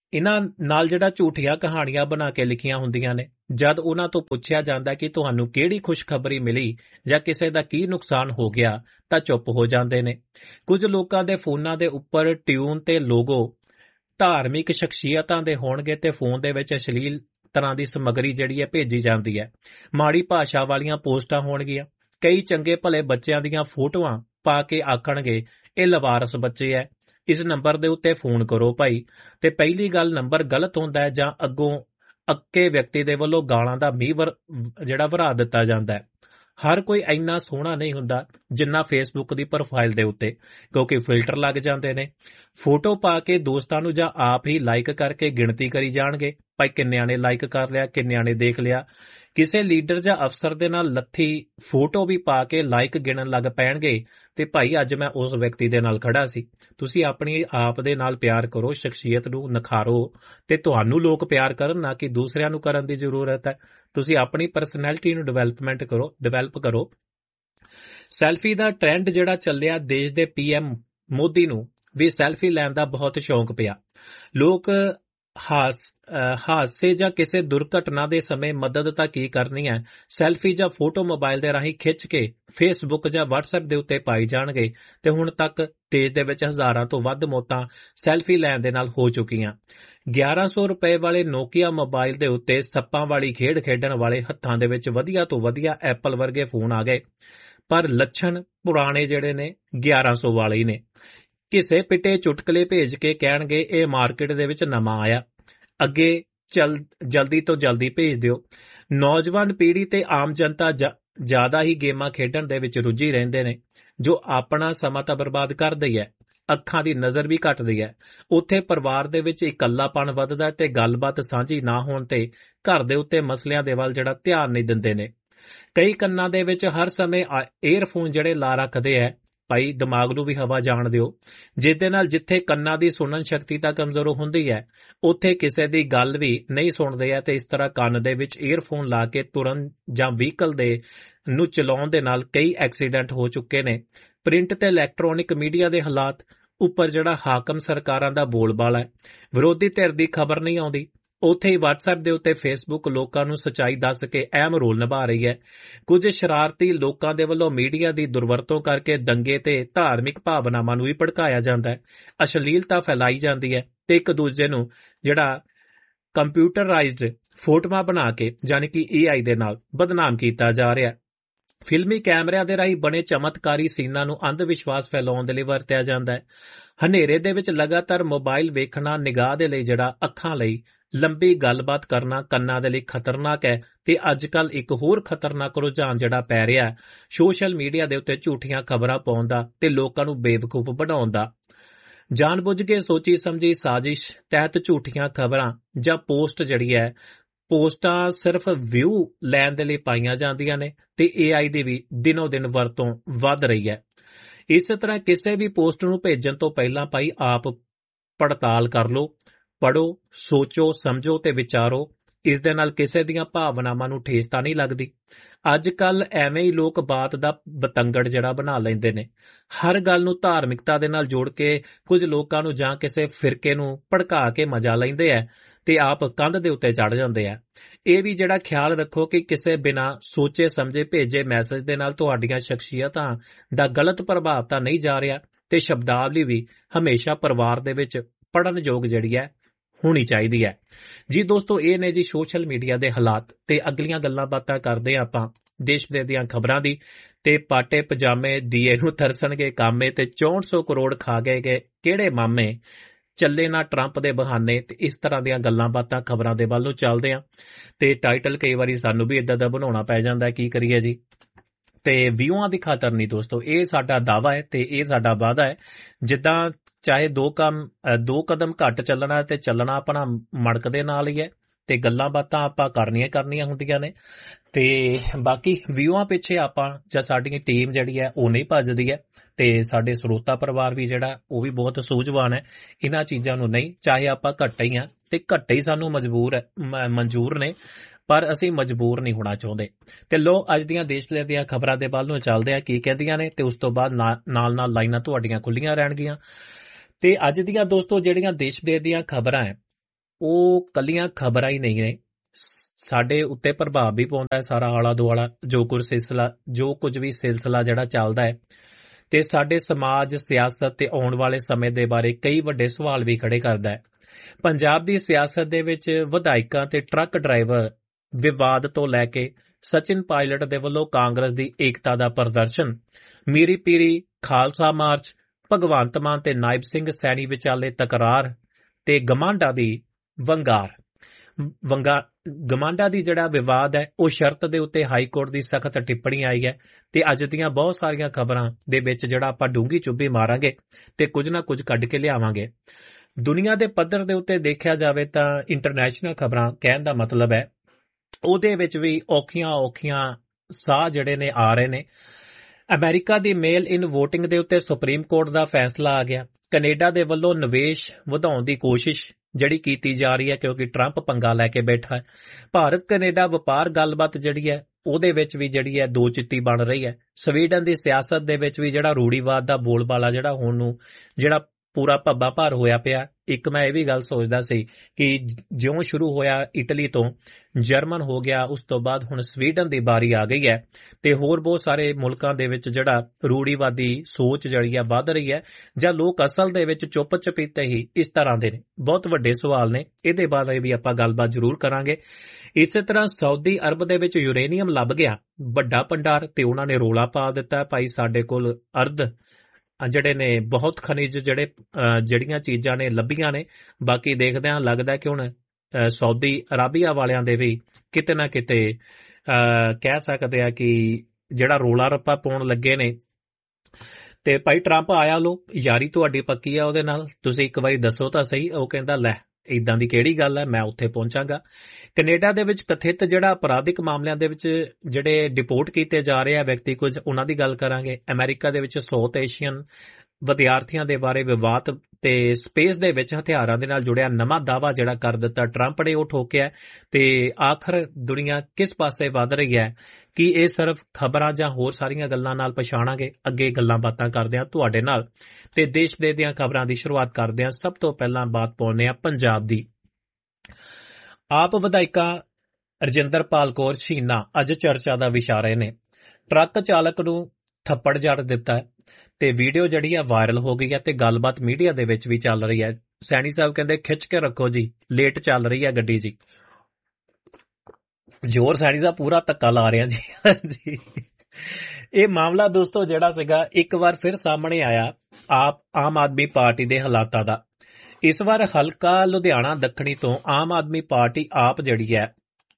ਇਹਨਾਂ ਨਾਲ ਜਿਹੜਾ ਝੂਠੀਆਂ ਕਹਾਣੀਆਂ ਬਣਾ ਕੇ ਲਿਖੀਆਂ ਹੁੰਦੀਆਂ ਨੇ। ਜਦ ਉਹਨਾਂ ਤੋਂ ਪੁੱਛਿਆ ਜਾਂਦਾ ਕਿ ਤੁਹਾਨੂੰ ਕਿਹੜੀ ਖੁਸ਼ਖਬਰੀ ਮਿਲੀ ਜਾਂ ਕਿਸੇ ਦਾ ਕੀ ਨੁਕਸਾਨ ਹੋ ਗਿਆ ਤਾਂ ਚੁੱਪ ਹੋ ਜਾਂਦੇ ਨੇ। ਕੁਝ ਲੋਕਾਂ ਦੇ ਫੋਨਾਂ ਦੇ ਉੱਪਰ ਟਿਊਨ ਤੇ ਲੋਗੋ ਧਾਰਮਿਕ ਸ਼ਖਸੀਅਤਾਂ ਦੇ ਹੋਣਗੇ ਤੇ ਫੋਨ ਦੇ ਵਿੱਚ ਅਸ਼ਲੀਲ ਤਰ੍ਹਾਂ ਦੀ ਸਮੱਗਰੀ ਜਿਹੜੀ ਹੈ ਭੇਜੀ ਜਾਂਦੀ ਹੈ। ਮਾੜੀ ਭਾਸ਼ਾ ਵਾਲੀਆਂ ਪੋਸਟਾਂ ਹੋਣਗੀਆਂ। ਕਈ ਚੰਗੇ ਭਲੇ ਬੱਚਿਆਂ ਦੀਆਂ ਫੋਟੋਆਂ ਪਾ ਕੇ ਆਖਣਗੇ ਇਹ ਲਵਾਰਸ ਬੱਚੇ ਐ, ਇਸ ਨੰਬਰ ਦੇ ਉੱਤੇ ਫੋਨ ਕਰੋ ਭਾਈ। ਤੇ ਪਹਿਲੀ ਗੱਲ ਨੰਬਰ ਗਲਤ ਹੁੰਦਾ ਹੈ ਜਾਂ ਅੱਗੋਂ ਅੱਕੇ ਵਿਅਕਤੀ ਦੇ ਵੱਲੋਂ ਗਾਲਾਂ ਦਾ ਮੀਂਹ ਵਰ ਜਿਹੜਾ ਵਰਾ ਦਿੱਤਾ ਜਾਂਦਾ ਹੈ। ਹਰ ਕੋਈ ਇੰਨਾ ਸੋਹਣਾ ਨਹੀਂ ਹੁੰਦਾ ਜਿੰਨਾ ਫੇਸਬੁੱਕ ਦੀ ਪ੍ਰੋਫਾਈਲ ਦੇ ਉੱਤੇ, ਕਿਉਂਕਿ ਫਿਲਟਰ ਲੱਗ ਜਾਂਦੇ ਨੇ। ਫੋਟੋ ਪਾ ਕੇ ਦੋਸਤਾਂ ਨੂੰ ਜਾਂ ਆਪ ਹੀ ਲਾਈਕ ਕਰਕੇ ਗਿਣਤੀ ਕਰੀ ਜਾਣਗੇ ਭਾਈ ਕਿੰਨਿਆਂ ਨੇ ਲਾਈਕ ਕਰ ਲਿਆ, ਕਿੰਨਿਆਂ ਨੇ ਦੇਖ ਲਿਆ। ਕਿਸੇ ਲੀਡਰ ਜਾਂ ਅਫਸਰ ਦੇ ਨਾਲ ਲੱਥੀ ਫੋਟੋ ਵੀ ਪਾ ਕੇ ਲਾਈਕ ਗਿਣਨ ਲੱਗ ਪੈਣਗੇ ਤੇ ਭਾਈ ਅੱਜ ਮੈਂ ਉਸ ਵਿਅਕਤੀ ਦੇ ਨਾਲ ਖੜਾ ਸੀ। ਤੁਸੀਂ ਆਪਣੀ ਆਪ ਦੇ ਨਾਲ ਪਿਆਰ ਕਰੋ, ਸ਼ਖਸੀਅਤ ਨੂੰ ਨਿਖਾਰੋ ਤੇ ਤੁਹਾਨੂੰ ਲੋਕ ਪਿਆਰ ਕਰਨ, ਨਾ ਕਿ ਦੂਸਰਿਆਂ ਨੂੰ ਕਰਨ ਦੀ ਜ਼ਰੂਰਤ ਹੈ। ਤੁਸੀਂ ਆਪਣੀ ਪਰਸਨੈਲਿਟੀ ਨੂੰ ਡਿਵੈਲਪਮੈਂਟ ਕਰੋ ਡਿਵੈਲਪ ਕਰੋ ਸੈਲਫੀ ਦਾ ਟ੍ਰੈਂਡ ਜਿਹੜਾ ਚੱਲਿਆ, ਦੇਸ਼ ਦੇ ਪੀਐਮ ਮੋਦੀ ਨੂੰ ਵੀ ਸੈਲਫੀ ਲੈਣ ਦਾ ਬਹੁਤ ਸ਼ੌਂਕ ਪਿਆ। ਲੋਕ ਹਾਸ ਹਾਦਸੇ ਜਾਂ ਕਿਸੇ ਦੁਰਘਟਨਾ ਦੇ ਸਮੇਂ ਮਦਦ ਤਾਂ ਕੀ ਕਰਨੀ ਹੈ, ਸੈਲਫੀ ਜਾਂ ਫੋਟੋ ਮੋਬਾਈਲ ਦੇ ਰਾਹੀਂ ਖਿੱਚ ਕੇ ਫੇਸਬੁੱਕ ਜਾਂ ਵਟਸਐਪ ਦੇ ਉੱਤੇ ਪਾਈ ਜਾਣਗੇ ਤੇ ਹੁਣ ਤੱਕ ਦੇਸ਼ ਦੇ ਵਿੱਚ ਹਜ਼ਾਰਾਂ ਤੋਂ ਵੱਧ ਮੌਤਾਂ ਸੈਲਫੀ ਲੈਣ ਦੇ ਨਾਲ ਹੋ ਚੁੱਕੀਆਂ। ਗਿਆਰਾਂ ਸੌ ਰੁਪਏ ਵਾਲੇ ਨੋਕੀਆ ਮੋਬਾਈਲ ਦੇ ਉੱਤੇ ਸੱਪਾਂ ਵਾਲੀ ਖੇਡ ਖੇਡਣ ਵਾਲੇ ਹੱਥਾਂ ਦੇ ਵਿੱਚ ਵਧੀਆ ਤੋਂ ਵਧੀਆ ਐਪਲ ਵਰਗੇ ਫੋਨ ਆ ਗਏ, ਪਰ ਲੱਛਣ ਪੁਰਾਣੇ ਜਿਹੜੇ ਨੇ ਗਿਆਰਾਂ ਸੌ ਵਾਲੇ ਹੀ ਨੇ। ਕਿਸੇ ਪਿੱਟੇ ਚੁਟਕਲੇ ਭੇਜ ਕੇ ਕਹਿਣਗੇ ਇਹ ਮਾਰਕੀਟ ਦੇ ਵਿੱਚ ਨਵਾਂ ਆਇਆ, ਅੱਗੇ ਚਲ ਜਲਦੀ ਤੋਂ ਜਲਦੀ ਭੇਜ ਦਿਓ। ਨੌਜਵਾਨ ਪੀੜ੍ਹੀ ਤੇ ਆਮ ਜਨਤਾ ਜ਼ਿਆਦਾ ਹੀ ਗੇਮਾਂ ਖੇਡਣ ਦੇ ਵਿੱਚ ਰੁੱਝੀ ਰਹਿੰਦੇ ਨੇ, ਜੋ ਆਪਣਾ ਸਮਾਂ ਤਾਂ ਬਰਬਾਦ ਕਰਦੀ ਹੈ, ਅੱਖਾਂ ਦੀ ਨਜ਼ਰ ਵੀ ਘਟਦੀ ਹੈ। ਉੱਥੇ ਪਰਿਵਾਰ ਦੇ ਵਿੱਚ ਇਕੱਲਾਪਣ ਵੱਧਦਾ ਤੇ ਗੱਲਬਾਤ ਸਾਂਝੀ ਨਾ ਹੋਣ ਤੇ ਘਰ ਦੇ ਉੱਤੇ ਮਸਲਿਆਂ ਦੇ ਵੱਲ ਜਿਹੜਾ ਧਿਆਨ ਨਹੀਂ ਦਿੰਦੇ ਨੇ। ਕਈ ਕੰਨਾਂ ਦੇ ਵਿੱਚ ਹਰ ਸਮੇਂ ਏਅਰਫੋਨ ਜਿਹੜੇ ਲਾ ਰੱਖਦੇ ਹੈ, ਭਾਈ ਦਿਮਾਗ ਨੂੰ ਵੀ ਹਵਾ ਜਾਣ ਦਿਓ, ਜਿਹਦੇ ਨਾਲ ਜਿੱਥੇ ਕੰਨਾਂ ਦੀ ਸੁਣਨ ਸ਼ਕਤੀ ਤਾਂ ਕਮਜ਼ੋਰ ਹੁੰਦੀ ਹੈ, ਉੱਥੇ ਕਿਸੇ ਦੀ ਗੱਲ ਵੀ ਨਹੀਂ ਸੁਣਦੇ ਆ ਤੇ ਇਸ ਤਰ੍ਹਾਂ ਕੰਨ ਦੇ ਵਿੱਚ ਏਅਰਫੋਨ ਲਾ ਕੇ ਤੁਰਨ ਜਾਂ ਵਹੀਕਲ ਦੇ ਨੂੰ ਚਲਾਉਣ ਦੇ ਨਾਲ ਕਈ ਐਕਸੀਡੈਂਟ ਹੋ ਚੁੱਕੇ ਨੇ। ਪ੍ਰਿੰਟ ਤੇ ਇਲੈਕਟ੍ਰੋਨਿਕ ਮੀਡੀਆ ਦੇ ਹਾਲਾਤ ਉੱਪਰ ਜਿਹੜਾ ਹਾਕਮ ਸਰਕਾਰਾਂ ਦਾ ਬੋਲਬਾਲਾ ਹੈ, ਵਿਰੋਧੀ ਧਿਰ ਦੀ ਖਬਰ ਨਹੀਂ ਆਉਂਦੀ। ਉੱਥੇ ਹੀ ਵਟਸਐਪ ਦੇ ਉੱਤੇ ਫੇਸਬੁੱਕ ਲੋਕਾਂ ਨੂੰ ਸੱਚਾਈ ਦੱਸ ਕੇ ਅਹਿਮ ਰੋਲ ਨਿਭਾ ਰਹੀ ਹੈ। ਕੁਝ ਸ਼ਰਾਰਤੀ ਲੋਕਾਂ ਦੇ ਵੱਲੋਂ ਮੀਡੀਆ ਦੀ ਦੁਰਵਰਤੋਂ ਕਰਕੇ ਦੰਗੇ ਤੇ ਧਾਰਮਿਕ ਭਾਵਨਾਵਾਂ ਨੂੰ ਵੀ ਭੜਕਾਇਆ ਜਾਂਦਾ ਹੈ, ਅਸ਼ਲੀਲਤਾ ਫੈਲਾਈ ਜਾਂਦੀ ਹੈ ਤੇ ਇੱਕ ਦੂਜੇ ਨੂੰ ਜਿਹੜਾ ਕੰਪਿਊਟਰਾਈਜ਼ਡ ਫੋਟੋਆਂ ਬਣਾ ਕੇ ਯਾਨੀ ਕਿ ਏ ਆਈ ਦੇ ਨਾਲ ਬਦਨਾਮ ਕੀਤਾ ਜਾ ਰਿਹਾ। ਫਿਲਮੀ ਕੈਮਰਿਆਂ ਦੇ ਰਾਹੀਂ ਬਣੇ ਚਮਤਕਾਰੀ ਸੀਨਾਂ ਨੂੰ ਅੰਧ ਵਿਸ਼ਵਾਸ ਫੈਲਾਉਣ ਦੇ ਲਈ ਵਰਤਿਆ ਜਾਂਦਾ ਹੈ। ਹਨੇਰੇ ਦੇ ਵਿੱਚ ਲਗਾਤਾਰ ਮੋਬਾਈਲ ਵੇਖਣਾ ਨਿਗਾਹ ਦੇ ਲਈ ਜਿਹੜਾ ਅੱਖਾਂ ਲਈ ਲੰਬੀ ਗੱਲਬਾਤ ਕਰਨਾ ਕੰਨਾਂ ਦੇ ਲਈ ਖਤਰਨਾਕ ਹੈ ਤੇ ਅੱਜ ਕੱਲ੍ਹ ਇੱਕ ਹੋਰ ਖਤਰਨਾਕ ਰੁਝਾਨ ਜਿਹੜਾ ਪੈ ਰਿਹਾ ਸੋਸ਼ਲ ਮੀਡੀਆ ਦੇ ਉੱਤੇ ਝੂਠੀਆਂ ਖਬਰਾਂ ਪਾਉਣ ਦਾ ਤੇ ਲੋਕਾਂ ਨੂੰ ਬੇਵਕੂਫ ਬਣਾਉਣ ਦਾ। ਜਾਣਬੁੱਝ ਕੇ ਸੋਚੀ ਸਮਝੀ ਸਾਜ਼ਿਸ਼ ਤਹਿਤ ਝੂਠੀਆਂ ਖਬਰਾਂ ਜਾਂ ਪੋਸਟ ਜਿਹੜੀ ਹੈ ਪੋਸਟਾਂ ਸਿਰਫ ਵਿਊ ਲੈਣ ਦੇ ਲਈ ਪਾਈਆਂ ਜਾਂਦੀਆਂ ਨੇ ਤੇ ਏ ਆਈ ਦੀ ਵੀ ਦਿਨੋ ਦਿਨ ਵਰਤੋਂ ਵੱਧ ਰਹੀ ਹੈ। ਇਸੇ ਤਰ੍ਹਾਂ ਕਿਸੇ ਵੀ ਪੋਸਟ ਨੂੰ ਭੇਜਣ ਤੋਂ ਪਹਿਲਾਂ ਭਾਈ ਆਪ ਪੜਤਾਲ ਕਰ ਲਓ, ਪੜ੍ਹੋ, ਸੋਚੋ, ਸਮਝੋ ਤੇ ਵਿਚਾਰੋ। ਇਸ ਦੇ ਨਾਲ ਕਿਸੇ ਦੀਆਂ ਭਾਵਨਾਵਾਂ ਨੂੰ ਠੇਸ ਤਾਂ ਨਹੀਂ ਲੱਗਦੀ। ਅੱਜ ਕੱਲ੍ਹ ਐਵੇਂ ਹੀ ਲੋਕ ਬਾਤ ਦਾ ਬਤੰਗੜ ਜਿਹੜਾ ਬਣਾ ਲੈਂਦੇ ਨੇ, ਹਰ ਗੱਲ ਨੂੰ ਧਾਰਮਿਕਤਾ ਦੇ ਨਾਲ ਜੋੜ ਕੇ ਕੁਝ ਲੋਕਾਂ ਨੂੰ ਜਾਂ ਕਿਸੇ ਫਿਰਕੇ ਨੂੰ ਭੜਕਾ ਕੇ ਮਜ਼ਾ ਲੈਂਦੇ ਆ ਤੇ ਆਪ ਕੰਧ ਦੇ ਉੱਤੇ ਚੜ੍ਹ ਜਾਂਦੇ ਆ। ਇਹ ਵੀ ਜਿਹੜਾ ਖਿਆਲ ਰੱਖੋ ਕਿ ਕਿਸੇ ਬਿਨਾਂ ਸੋਚੇ ਸਮਝੇ ਭੇਜੇ ਮੈਸੇਜ ਦੇ ਨਾਲ ਤੁਹਾਡੀਆਂ ਸ਼ਖਸੀਅਤਾਂ ਦਾ ਗਲਤ ਪ੍ਰਭਾਵ ਤਾਂ ਨਹੀਂ ਜਾ ਰਿਹਾ ਤੇ ਸ਼ਬਦਾਵਲੀ ਵੀ ਹਮੇਸ਼ਾ ਪਰਿਵਾਰ ਦੇ ਵਿੱਚ ਪੜ੍ਹਨਯੋਗ ਜਿਹੜੀ ਹੈ ਹੋਣੀ ਚਾਹੀਦੀ ਹੈ। ਜੀ ਦੋਸਤੋ, ਇਹ ਨੇ ਜੀ ਸੋਸ਼ਲ ਮੀਡੀਆ ਦੇ ਹਾਲਾਤ ਤੇ ਅਗਲੀਆਂ ਗੱਲਾਂ ਬਾਤਾਂ ਕਰਦੇ ਹਾਂ ਆਪਾਂ ਦੇਸ਼ ਵਿਦੇਸ਼ ਦੀਆਂ ਖਬਰਾਂ ਦੀ। ਤੇ ਪਾਟੇ ਪਜਾਮੇ ਦੀਏ ਨੂੰ ਤਰਸਣਗੇ ਕਾਮੇ ਤੇ ਚੌਂਹਠ ਸੌ ਕਰੋੜ ਖਾ ਗਏ ਗਏ ਕਿਹੜੇ ਮਾਮੇ, ਚੱਲੇ ਨਾ ਟਰੰਪ ਦੇ ਬਹਾਨੇ ਤੇ ਇਸ ਤਰ੍ਹਾਂ ਦੀਆਂ ਗੱਲਾਂ ਬਾਤਾਂ ਖਬਰਾਂ ਦੇ ਵੱਲ ਨੂੰ ਚੱਲਦੇ ਆ। ਤੇ ਟਾਈਟਲ ਕਈ ਵਾਰੀ ਸਾਨੂੰ ਵੀ ਇਦਾਂ ਦਾ ਬਣਾਉਣਾ ਪੈ ਜਾਂਦਾ, ਕੀ ਕਰੀਏ ਜੀ। ਤੇ ਵਿਊਆਂ ਦੀ ਖਾਤਰ ਨਹੀਂ ਦੋਸਤੋ, ਇਹ ਸਾਡਾ ਦਾਵਾ ਹੈ ਤੇ ਇਹ ਸਾਡਾ ਵਾਅਦਾ ਹੈ। ਜਿੱਦਾਂ ਚਾਹੇ ਦੋ ਕੰਮ ਦੋ ਕਦਮ ਘੱਟ ਚੱਲਣਾ ਤੇ ਚੱਲਣਾ ਆਪਣਾ ਮੜਕ ਦੇ ਨਾਲ ਹੀ ਹੈ ਤੇ ਗੱਲਾਂ ਬਾਤਾਂ ਆਪਾਂ ਕਰਨੀਆਂ ਕਰਨੀਆਂ ਹੁੰਦੀਆਂ ਨੇ। ਤੇ ਬਾਕੀ ਵਿਊਆਂ ਪਿੱਛੇ ਆਪਾਂ ਜਾਂ ਸਾਡੀ ਟੀਮ ਜਿਹੜੀ ਹੈ ਉਹ ਨਹੀਂ ਭੱਜਦੀ ਹੈ ਤੇ ਸਾਡੇ ਸਰੋਤਾ ਪਰਿਵਾਰ ਵੀ ਜਿਹੜਾ ਉਹ ਵੀ ਬਹੁਤ ਸੂਝਵਾਨ ਹੈ ਇਹਨਾਂ ਚੀਜ਼ਾਂ ਨੂੰ ਨਹੀਂ। ਚਾਹੇ ਆਪਾਂ ਘੱਟੇ ਹੀ ਆ ਤੇ ਘੱਟੇ ਹੀ ਸਾਨੂੰ ਮਜਬੂਰ ਹੈ ਮਨਜ਼ੂਰ ਨੇ, ਪਰ ਅਸੀਂ ਮਜਬੂਰ ਨਹੀਂ ਹੋਣਾ ਚਾਹੁੰਦੇ। ਤੇ ਲੋ ਅੱਜ ਦੀਆਂ ਦੇਸ਼ ਵਿਦੇਸ਼ ਦੀਆਂ ਖਬਰਾਂ ਦੇ ਵੱਲ ਨੂੰ ਚੱਲਦੇ ਆ ਕੀ ਕਹਿੰਦੀਆਂ ਨੇ ਤੇ ਉਸ ਤੋਂ ਬਾਅਦ ਨਾਲ ਨਾਲ ਲਾਈਨਾਂ ਤੁਹਾਡੀਆਂ ਖੁੱਲੀਆਂ ਰਹਿਣਗੀਆਂ। ਤੇ ਅੱਜ ਦੀਆਂ ਦੋਸਤੋ ਜਿਹੜੀਆਂ ਦੇਸ਼ ਵਿਦੇਸ਼ ਦੀਆਂ ਖਬਰਾਂ ਹੈ ਉਹ ਕੱਲੀਆਂ ਖਬਰਾਂ ਹੀ ਨਹੀਂ ਨੇ, ਸਾਡੇ ਉੱਤੇ ਪ੍ਰਭਾਵ ਵੀ ਪਾਉਂਦਾ ਹੈ ਸਾਰਾ ਆਲਾ ਦੁਆਲਾ ਜੋ ਕੁਝ ਸਿਲਸਿਲਾ ਜੋ ਕੁਝ ਵੀ ਸਿਲਸਿਲਾ ਜਿਹੜਾ ਚੱਲਦਾ ਹੈ, ਤੇ ਸਾਡੇ ਸਮਾਜ, ਸਿਆਸਤ ਤੇ ਆਉਣ ਵਾਲੇ ਸਮੇਂ ਦੇ ਬਾਰੇ ਕਈ ਵੱਡੇ ਸਵਾਲ ਵੀ ਖੜੇ ਕਰਦਾ ਹੈ। ਪੰਜਾਬ ਦੀ ਸਿਆਸਤ ਦੇ ਵਿੱਚ ਵਿਧਾਇਕਾਂ ਤੇ ਟਰੱਕ ਡਰਾਈਵਰ ਵਿਵਾਦ ਤੋਂ ਲੈ ਕੇ ਸਚਿਨ ਪਾਇਲਟ ਦੇ ਵੱਲੋਂ ਕਾਂਗਰਸ ਦੀ ਏਕਤਾ ਦਾ ਪ੍ਰਦਰਸ਼ਨ, ਮੀਰੀ ਪੀਰੀ ਖਾਲਸਾ ਮਾਰਚ, ਭਗਵੰਤ ਮਾਨ ਤੇ ਨਾਇਬ ਸਿੰਘ ਸੈਣੀ ਵਿਚਾਲੇ ਤਕਰਾਰ ਤੇ ਗਮਾਂਡਾ ਦੀ ਵੰਗਾਰ ਵੰਗਾ ਗਮਾਂਡਾ ਦੀ ਜਿਹੜਾ ਵਿਵਾਦ ਹੈ ਉਹ ਸ਼ਰਤ ਦੇ ਉੱਤੇ ਹਾਈ ਕੋਰਟ ਦੀ ਸਖਤ ਟਿੱਪਣੀ ਆਈ ਹੈ। ਤੇ ਅੱਜ ਦੀਆਂ ਬਹੁਤ ਸਾਰੀਆਂ ਖਬਰਾਂ ਦੇ ਵਿੱਚ ਜਿਹੜਾ ਆਪਾਂ ਡੂੰਗੀ ਚੁੱਭੀ ਮਾਰਾਂਗੇ ਤੇ ਕੁਝ ਨਾ ਕੁਝ ਕੱਢ ਕੇ ਲਿਆਵਾਂਗੇ। ਦੁਨੀਆ ਦੇ ਪੱਧਰ ਦੇ ਉੱਤੇ ਦੇਖਿਆ ਜਾਵੇ ਤਾਂ ਇੰਟਰਨੈਸ਼ਨਲ ਖਬਰਾਂ ਕਹਿਣ ਦਾ ਮਤਲਬ ਹੈ ਉਹਦੇ ਵਿੱਚ ਵੀ ਔਖੀਆਂ ਔਖੀਆਂ ਸਾਹ ਜਿਹੜੇ ਨੇ ਆ ਰਹੇ ਨੇ। ਅਮਰੀਕਾ ਦੀ ਮੇਲ ਇਨ ਵੋਟਿੰਗ ਦੇ ਉੱਤੇ ਸੁਪਰੀਮ ਕੋਰਟ ਦਾ ਫੈਸਲਾ ਆ ਗਿਆ। ਕੈਨੇਡਾ ਦੇ ਵੱਲੋਂ ਨਿਵੇਸ਼ ਵਧਾਉਣ ਦੀ ਕੋਸ਼ਿਸ਼ ਜਿਹੜੀ ਕੀਤੀ ਜਾ ਰਹੀ ਹੈ ਕਿਉਂਕਿ ਟਰੰਪ ਪੰਗਾ ਲੈ ਕੇ ਬੈਠਾ ਹੈ। ਭਾਰਤ ਕੈਨੇਡਾ ਵਪਾਰ ਗੱਲਬਾਤ ਜਿਹੜੀ ਹੈ ਉਹਦੇ ਵਿੱਚ ਵੀ ਜਿਹੜੀ ਹੈ ਦੋ ਚਿੱਤੀ ਬਣ ਰਹੀ ਹੈ। ਸਵੀਡਨ ਦੀ ਸਿਆਸਤ ਦੇ ਵਿੱਚ ਵੀ ਜਿਹੜਾ ਰੂੜੀਵਾਦ ਦਾ ਬੋਲਬਾਲਾ ਜਿਹੜਾ ਹੁਣ ਨੂੰ ਜਿਹੜਾ ਪੂਰਾ ਭੱਬਾ ਭਾਰ ਹੋਇਆ ਪਿਆ। ਇੱਕ ਮੈਂ ਇਹ ਵੀ ਗੱਲ ਸੋਚਦਾ ਸੀ ਕਿ ਜਿਉਂ ਸ਼ੁਰੂ ਹੋਇਆ ਇਟਲੀ ਤੋਂ ਜਰਮਨ ਹੋ ਗਿਆ, ਉਸ ਤੋਂ ਬਾਅਦ ਹੁਣ ਸਵੀਡਨ ਦੀ ਬਾਰੀ ਆ ਗਈ ਹੈ ਤੇ ਹੋਰ ਬਹੁਤ ਸਾਰੇ ਮੁਲਕਾਂ ਦੇ ਵਿੱਚ ਜਿਹੜਾ ਰੂੜੀਵਾਦੀ ਸੋਚ ਜਿਹੜੀ ਹੈ ਵੱਧ ਰਹੀ ਹੈ, ਜਾਂ ਲੋਕ ਅਸਲ ਦੇ ਵਿੱਚ ਚੁੱਪ ਚਪੀਤੇ ਹੀ ਇਸ ਤਰ੍ਹਾਂ ਦੇ ਨੇ। ਬਹੁਤ ਵੱਡੇ ਸਵਾਲ ਨੇ, ਇਹਦੇ ਬਾਰੇ ਵੀ ਆਪਾਂ ਗੱਲਬਾਤ ਜ਼ਰੂਰ ਕਰਾਂਗੇ। ਇਸੇ ਤਰ੍ਹਾਂ ਸਾਊਦੀ ਅਰਬ ਦੇ ਵਿੱਚ ਯੂਰੇਨੀਅਮ ਲੱਭ ਗਿਆ ਵੱਡਾ ਭੰਡਾਰ ਤੇ ਉਹਨਾਂ ਨੇ ਰੋਲਾ ਪਾ ਦਿੱਤਾ ਭਾਈ ਸਾਡੇ ਕੋਲ ਅਰਧ ਜਿਹੜੇ ਨੇ ਬਹੁਤ ਖਣਿਜ ਜਿਹੜੇ ਜਿਹੜੀਆਂ ਚੀਜ਼ਾਂ ਨੇ ਲੱਭੀਆਂ ਨੇ। ਬਾਕੀ ਦੇਖਦੇ ਹਾਂ, ਲੱਗਦਾ ਕਿ ਹੁਣ ਸਾਊਦੀ ਅਰਾਬੀਆ ਵਾਲਿਆਂ ਦੇ ਵੀ ਕਿਤੇ ਨਾ ਕਿਤੇ ਕਹਿ ਸਕਦੇ ਆ ਕਿ ਜਿਹੜਾ ਰੋਲਾ ਰੱਪਾ ਪਾਉਣ ਲੱਗੇ ਨੇ। ਤੇ ਭਾਈ ਟਰੰਪ ਆਇਆ, ਲੋ ਯਾਰੀ ਤੁਹਾਡੀ ਪੱਕੀ ਆ ਉਹਦੇ ਨਾਲ, ਤੁਸੀਂ ਇੱਕ ਵਾਰੀ ਦੱਸੋ ਤਾਂ ਸਹੀ। ਉਹ ਕਹਿੰਦਾ ਲੈ ਇਦਾਂ ਦੀ ਕਿਹੜੀ ਗੱਲ ਹੈ, ਮੈਂ ਉੱਥੇ ਪਹੁੰਚਾਂਗਾ। ਕੈਨੇਡਾ ਦੇ ਵਿੱਚ ਕਥਿਤ ਜਿਹੜਾ ਅਪਰਾਧਿਕ ਮਾਮਲਿਆਂ ਦੇ ਵਿੱਚ ਜਿਹੜੇ ਡਿਪੋਰਟ ਕੀਤੇ ਜਾ ਰਹੇ ਆ ਵਿਅਕਤੀ, ਕੁਝ ਉਹਨਾਂ ਦੀ ਗੱਲ ਕਰਾਂਗੇ। ਅਮਰੀਕਾ ਦੇ ਵਿੱਚ ਸਾਊਥ ਏਸ਼ੀਅਨ ਵਿਦਿਆਰਥੀਆਂ ਦੇ ਬਾਰੇ ਵਿਵਾਦ ਤੇ ਸਪੇਸ ਦੇ ਵਿੱਚ ਹਥਿਆਰਾਂ ਦੇ ਨਾਲ ਜੁੜਿਆ ਨਵਾਂ ਦਾਅਵਾ ਜਿਹੜਾ ਕਰ ਦਿੱਤਾ ਟਰੰਪ ਨੇ, ਉਹ ਠੋਕਿਆ। ਤੇ ਆਖਰ ਦੁਨੀਆ ਕਿਸ ਪਾਸੇ ਵੱਧ ਰਹੀ ਹੈ, ਕਿ ਇਹ ਸਿਰਫ ਖਬਰਾਂ ਜਾਂ ਹੋਰ ਸਾਰੀਆਂ ਗੱਲਾਂ ਨਾਲ ਪਛਾਣਾਂਗੇ। ਅੱਗੇ ਗੱਲਾਂ ਬਾਤਾਂ ਕਰਦੇ ਹਾਂ ਤੁਹਾਡੇ ਨਾਲ ਤੇ ਦੇਸ਼ ਦੇ ਦੀਆਂ ਖਬਰਾਂ ਦੀ ਸ਼ੁਰੂਆਤ ਕਰਦੇ ਹਾਂ। ਸਭ ਤੋਂ ਪਹਿਲਾਂ ਬਾਤ ਪਾਉਂਦੇ ਹਾਂ ਪੰਜਾਬ ਦੀ। ਆਪ ਵਿਧਾਇਕਾ ਰਜਿੰਦਰਪਾਲ ਕੌਰ ਛੀਨਾ ਅੱਜ ਚਰਚਾ ਦਾ ਵਿਸ਼ਾ ਰਹੇ ਨੇ। ਟਰੱਕ ਚਾਲਕ ਨੂੰ ਥੱਪੜ ਜੜ ਦਿੱਤਾ ਤੇ ਵੀਡੀਓ ਜਿਹੜੀ ਆ ਵਾਇਰਲ ਹੋ ਗਈ ਹੈ ਤੇ ਗੱਲਬਾਤ ਮੀਡੀਆ ਦੇ ਵਿੱਚ ਵੀ ਚੱਲ ਰਹੀ ਹੈ। ਸੈਣੀ ਸਾਹਿਬ ਕਹਿੰਦੇ ਖਿੱਚ ਕੇ ਰੱਖੋ ਜੀ, ਲੇਟ ਚੱਲ ਰਹੀ ਹੈ ਗੱਡੀ ਜੀ। ਜ਼ੋਰ ਸੈਣੀ ਸਾਹਿਬ ਪੂਰਾ ਧੱਕਾ ਲਾ ਰਿਹਾ ਜੀ। ਇਹ ਮਾਮਲਾ ਦੋਸਤੋ ਜਿਹੜਾ ਸੀਗਾ ਇੱਕ ਵਾਰ ਫਿਰ ਸਾਹਮਣੇ ਆਇਆ ਆਪ ਆਮ ਆਦਮੀ ਪਾਰਟੀ ਦੇ ਹਾਲਾਤਾਂ ਦਾ। ਇਸ ਵਾਰ ਹਲਕਾ ਲੁਧਿਆਣਾ ਦੱਖਣੀ ਤੋਂ ਆਮ ਆਦਮੀ ਪਾਰਟੀ ਆਪ ਜਿਹੜੀ ਹੈ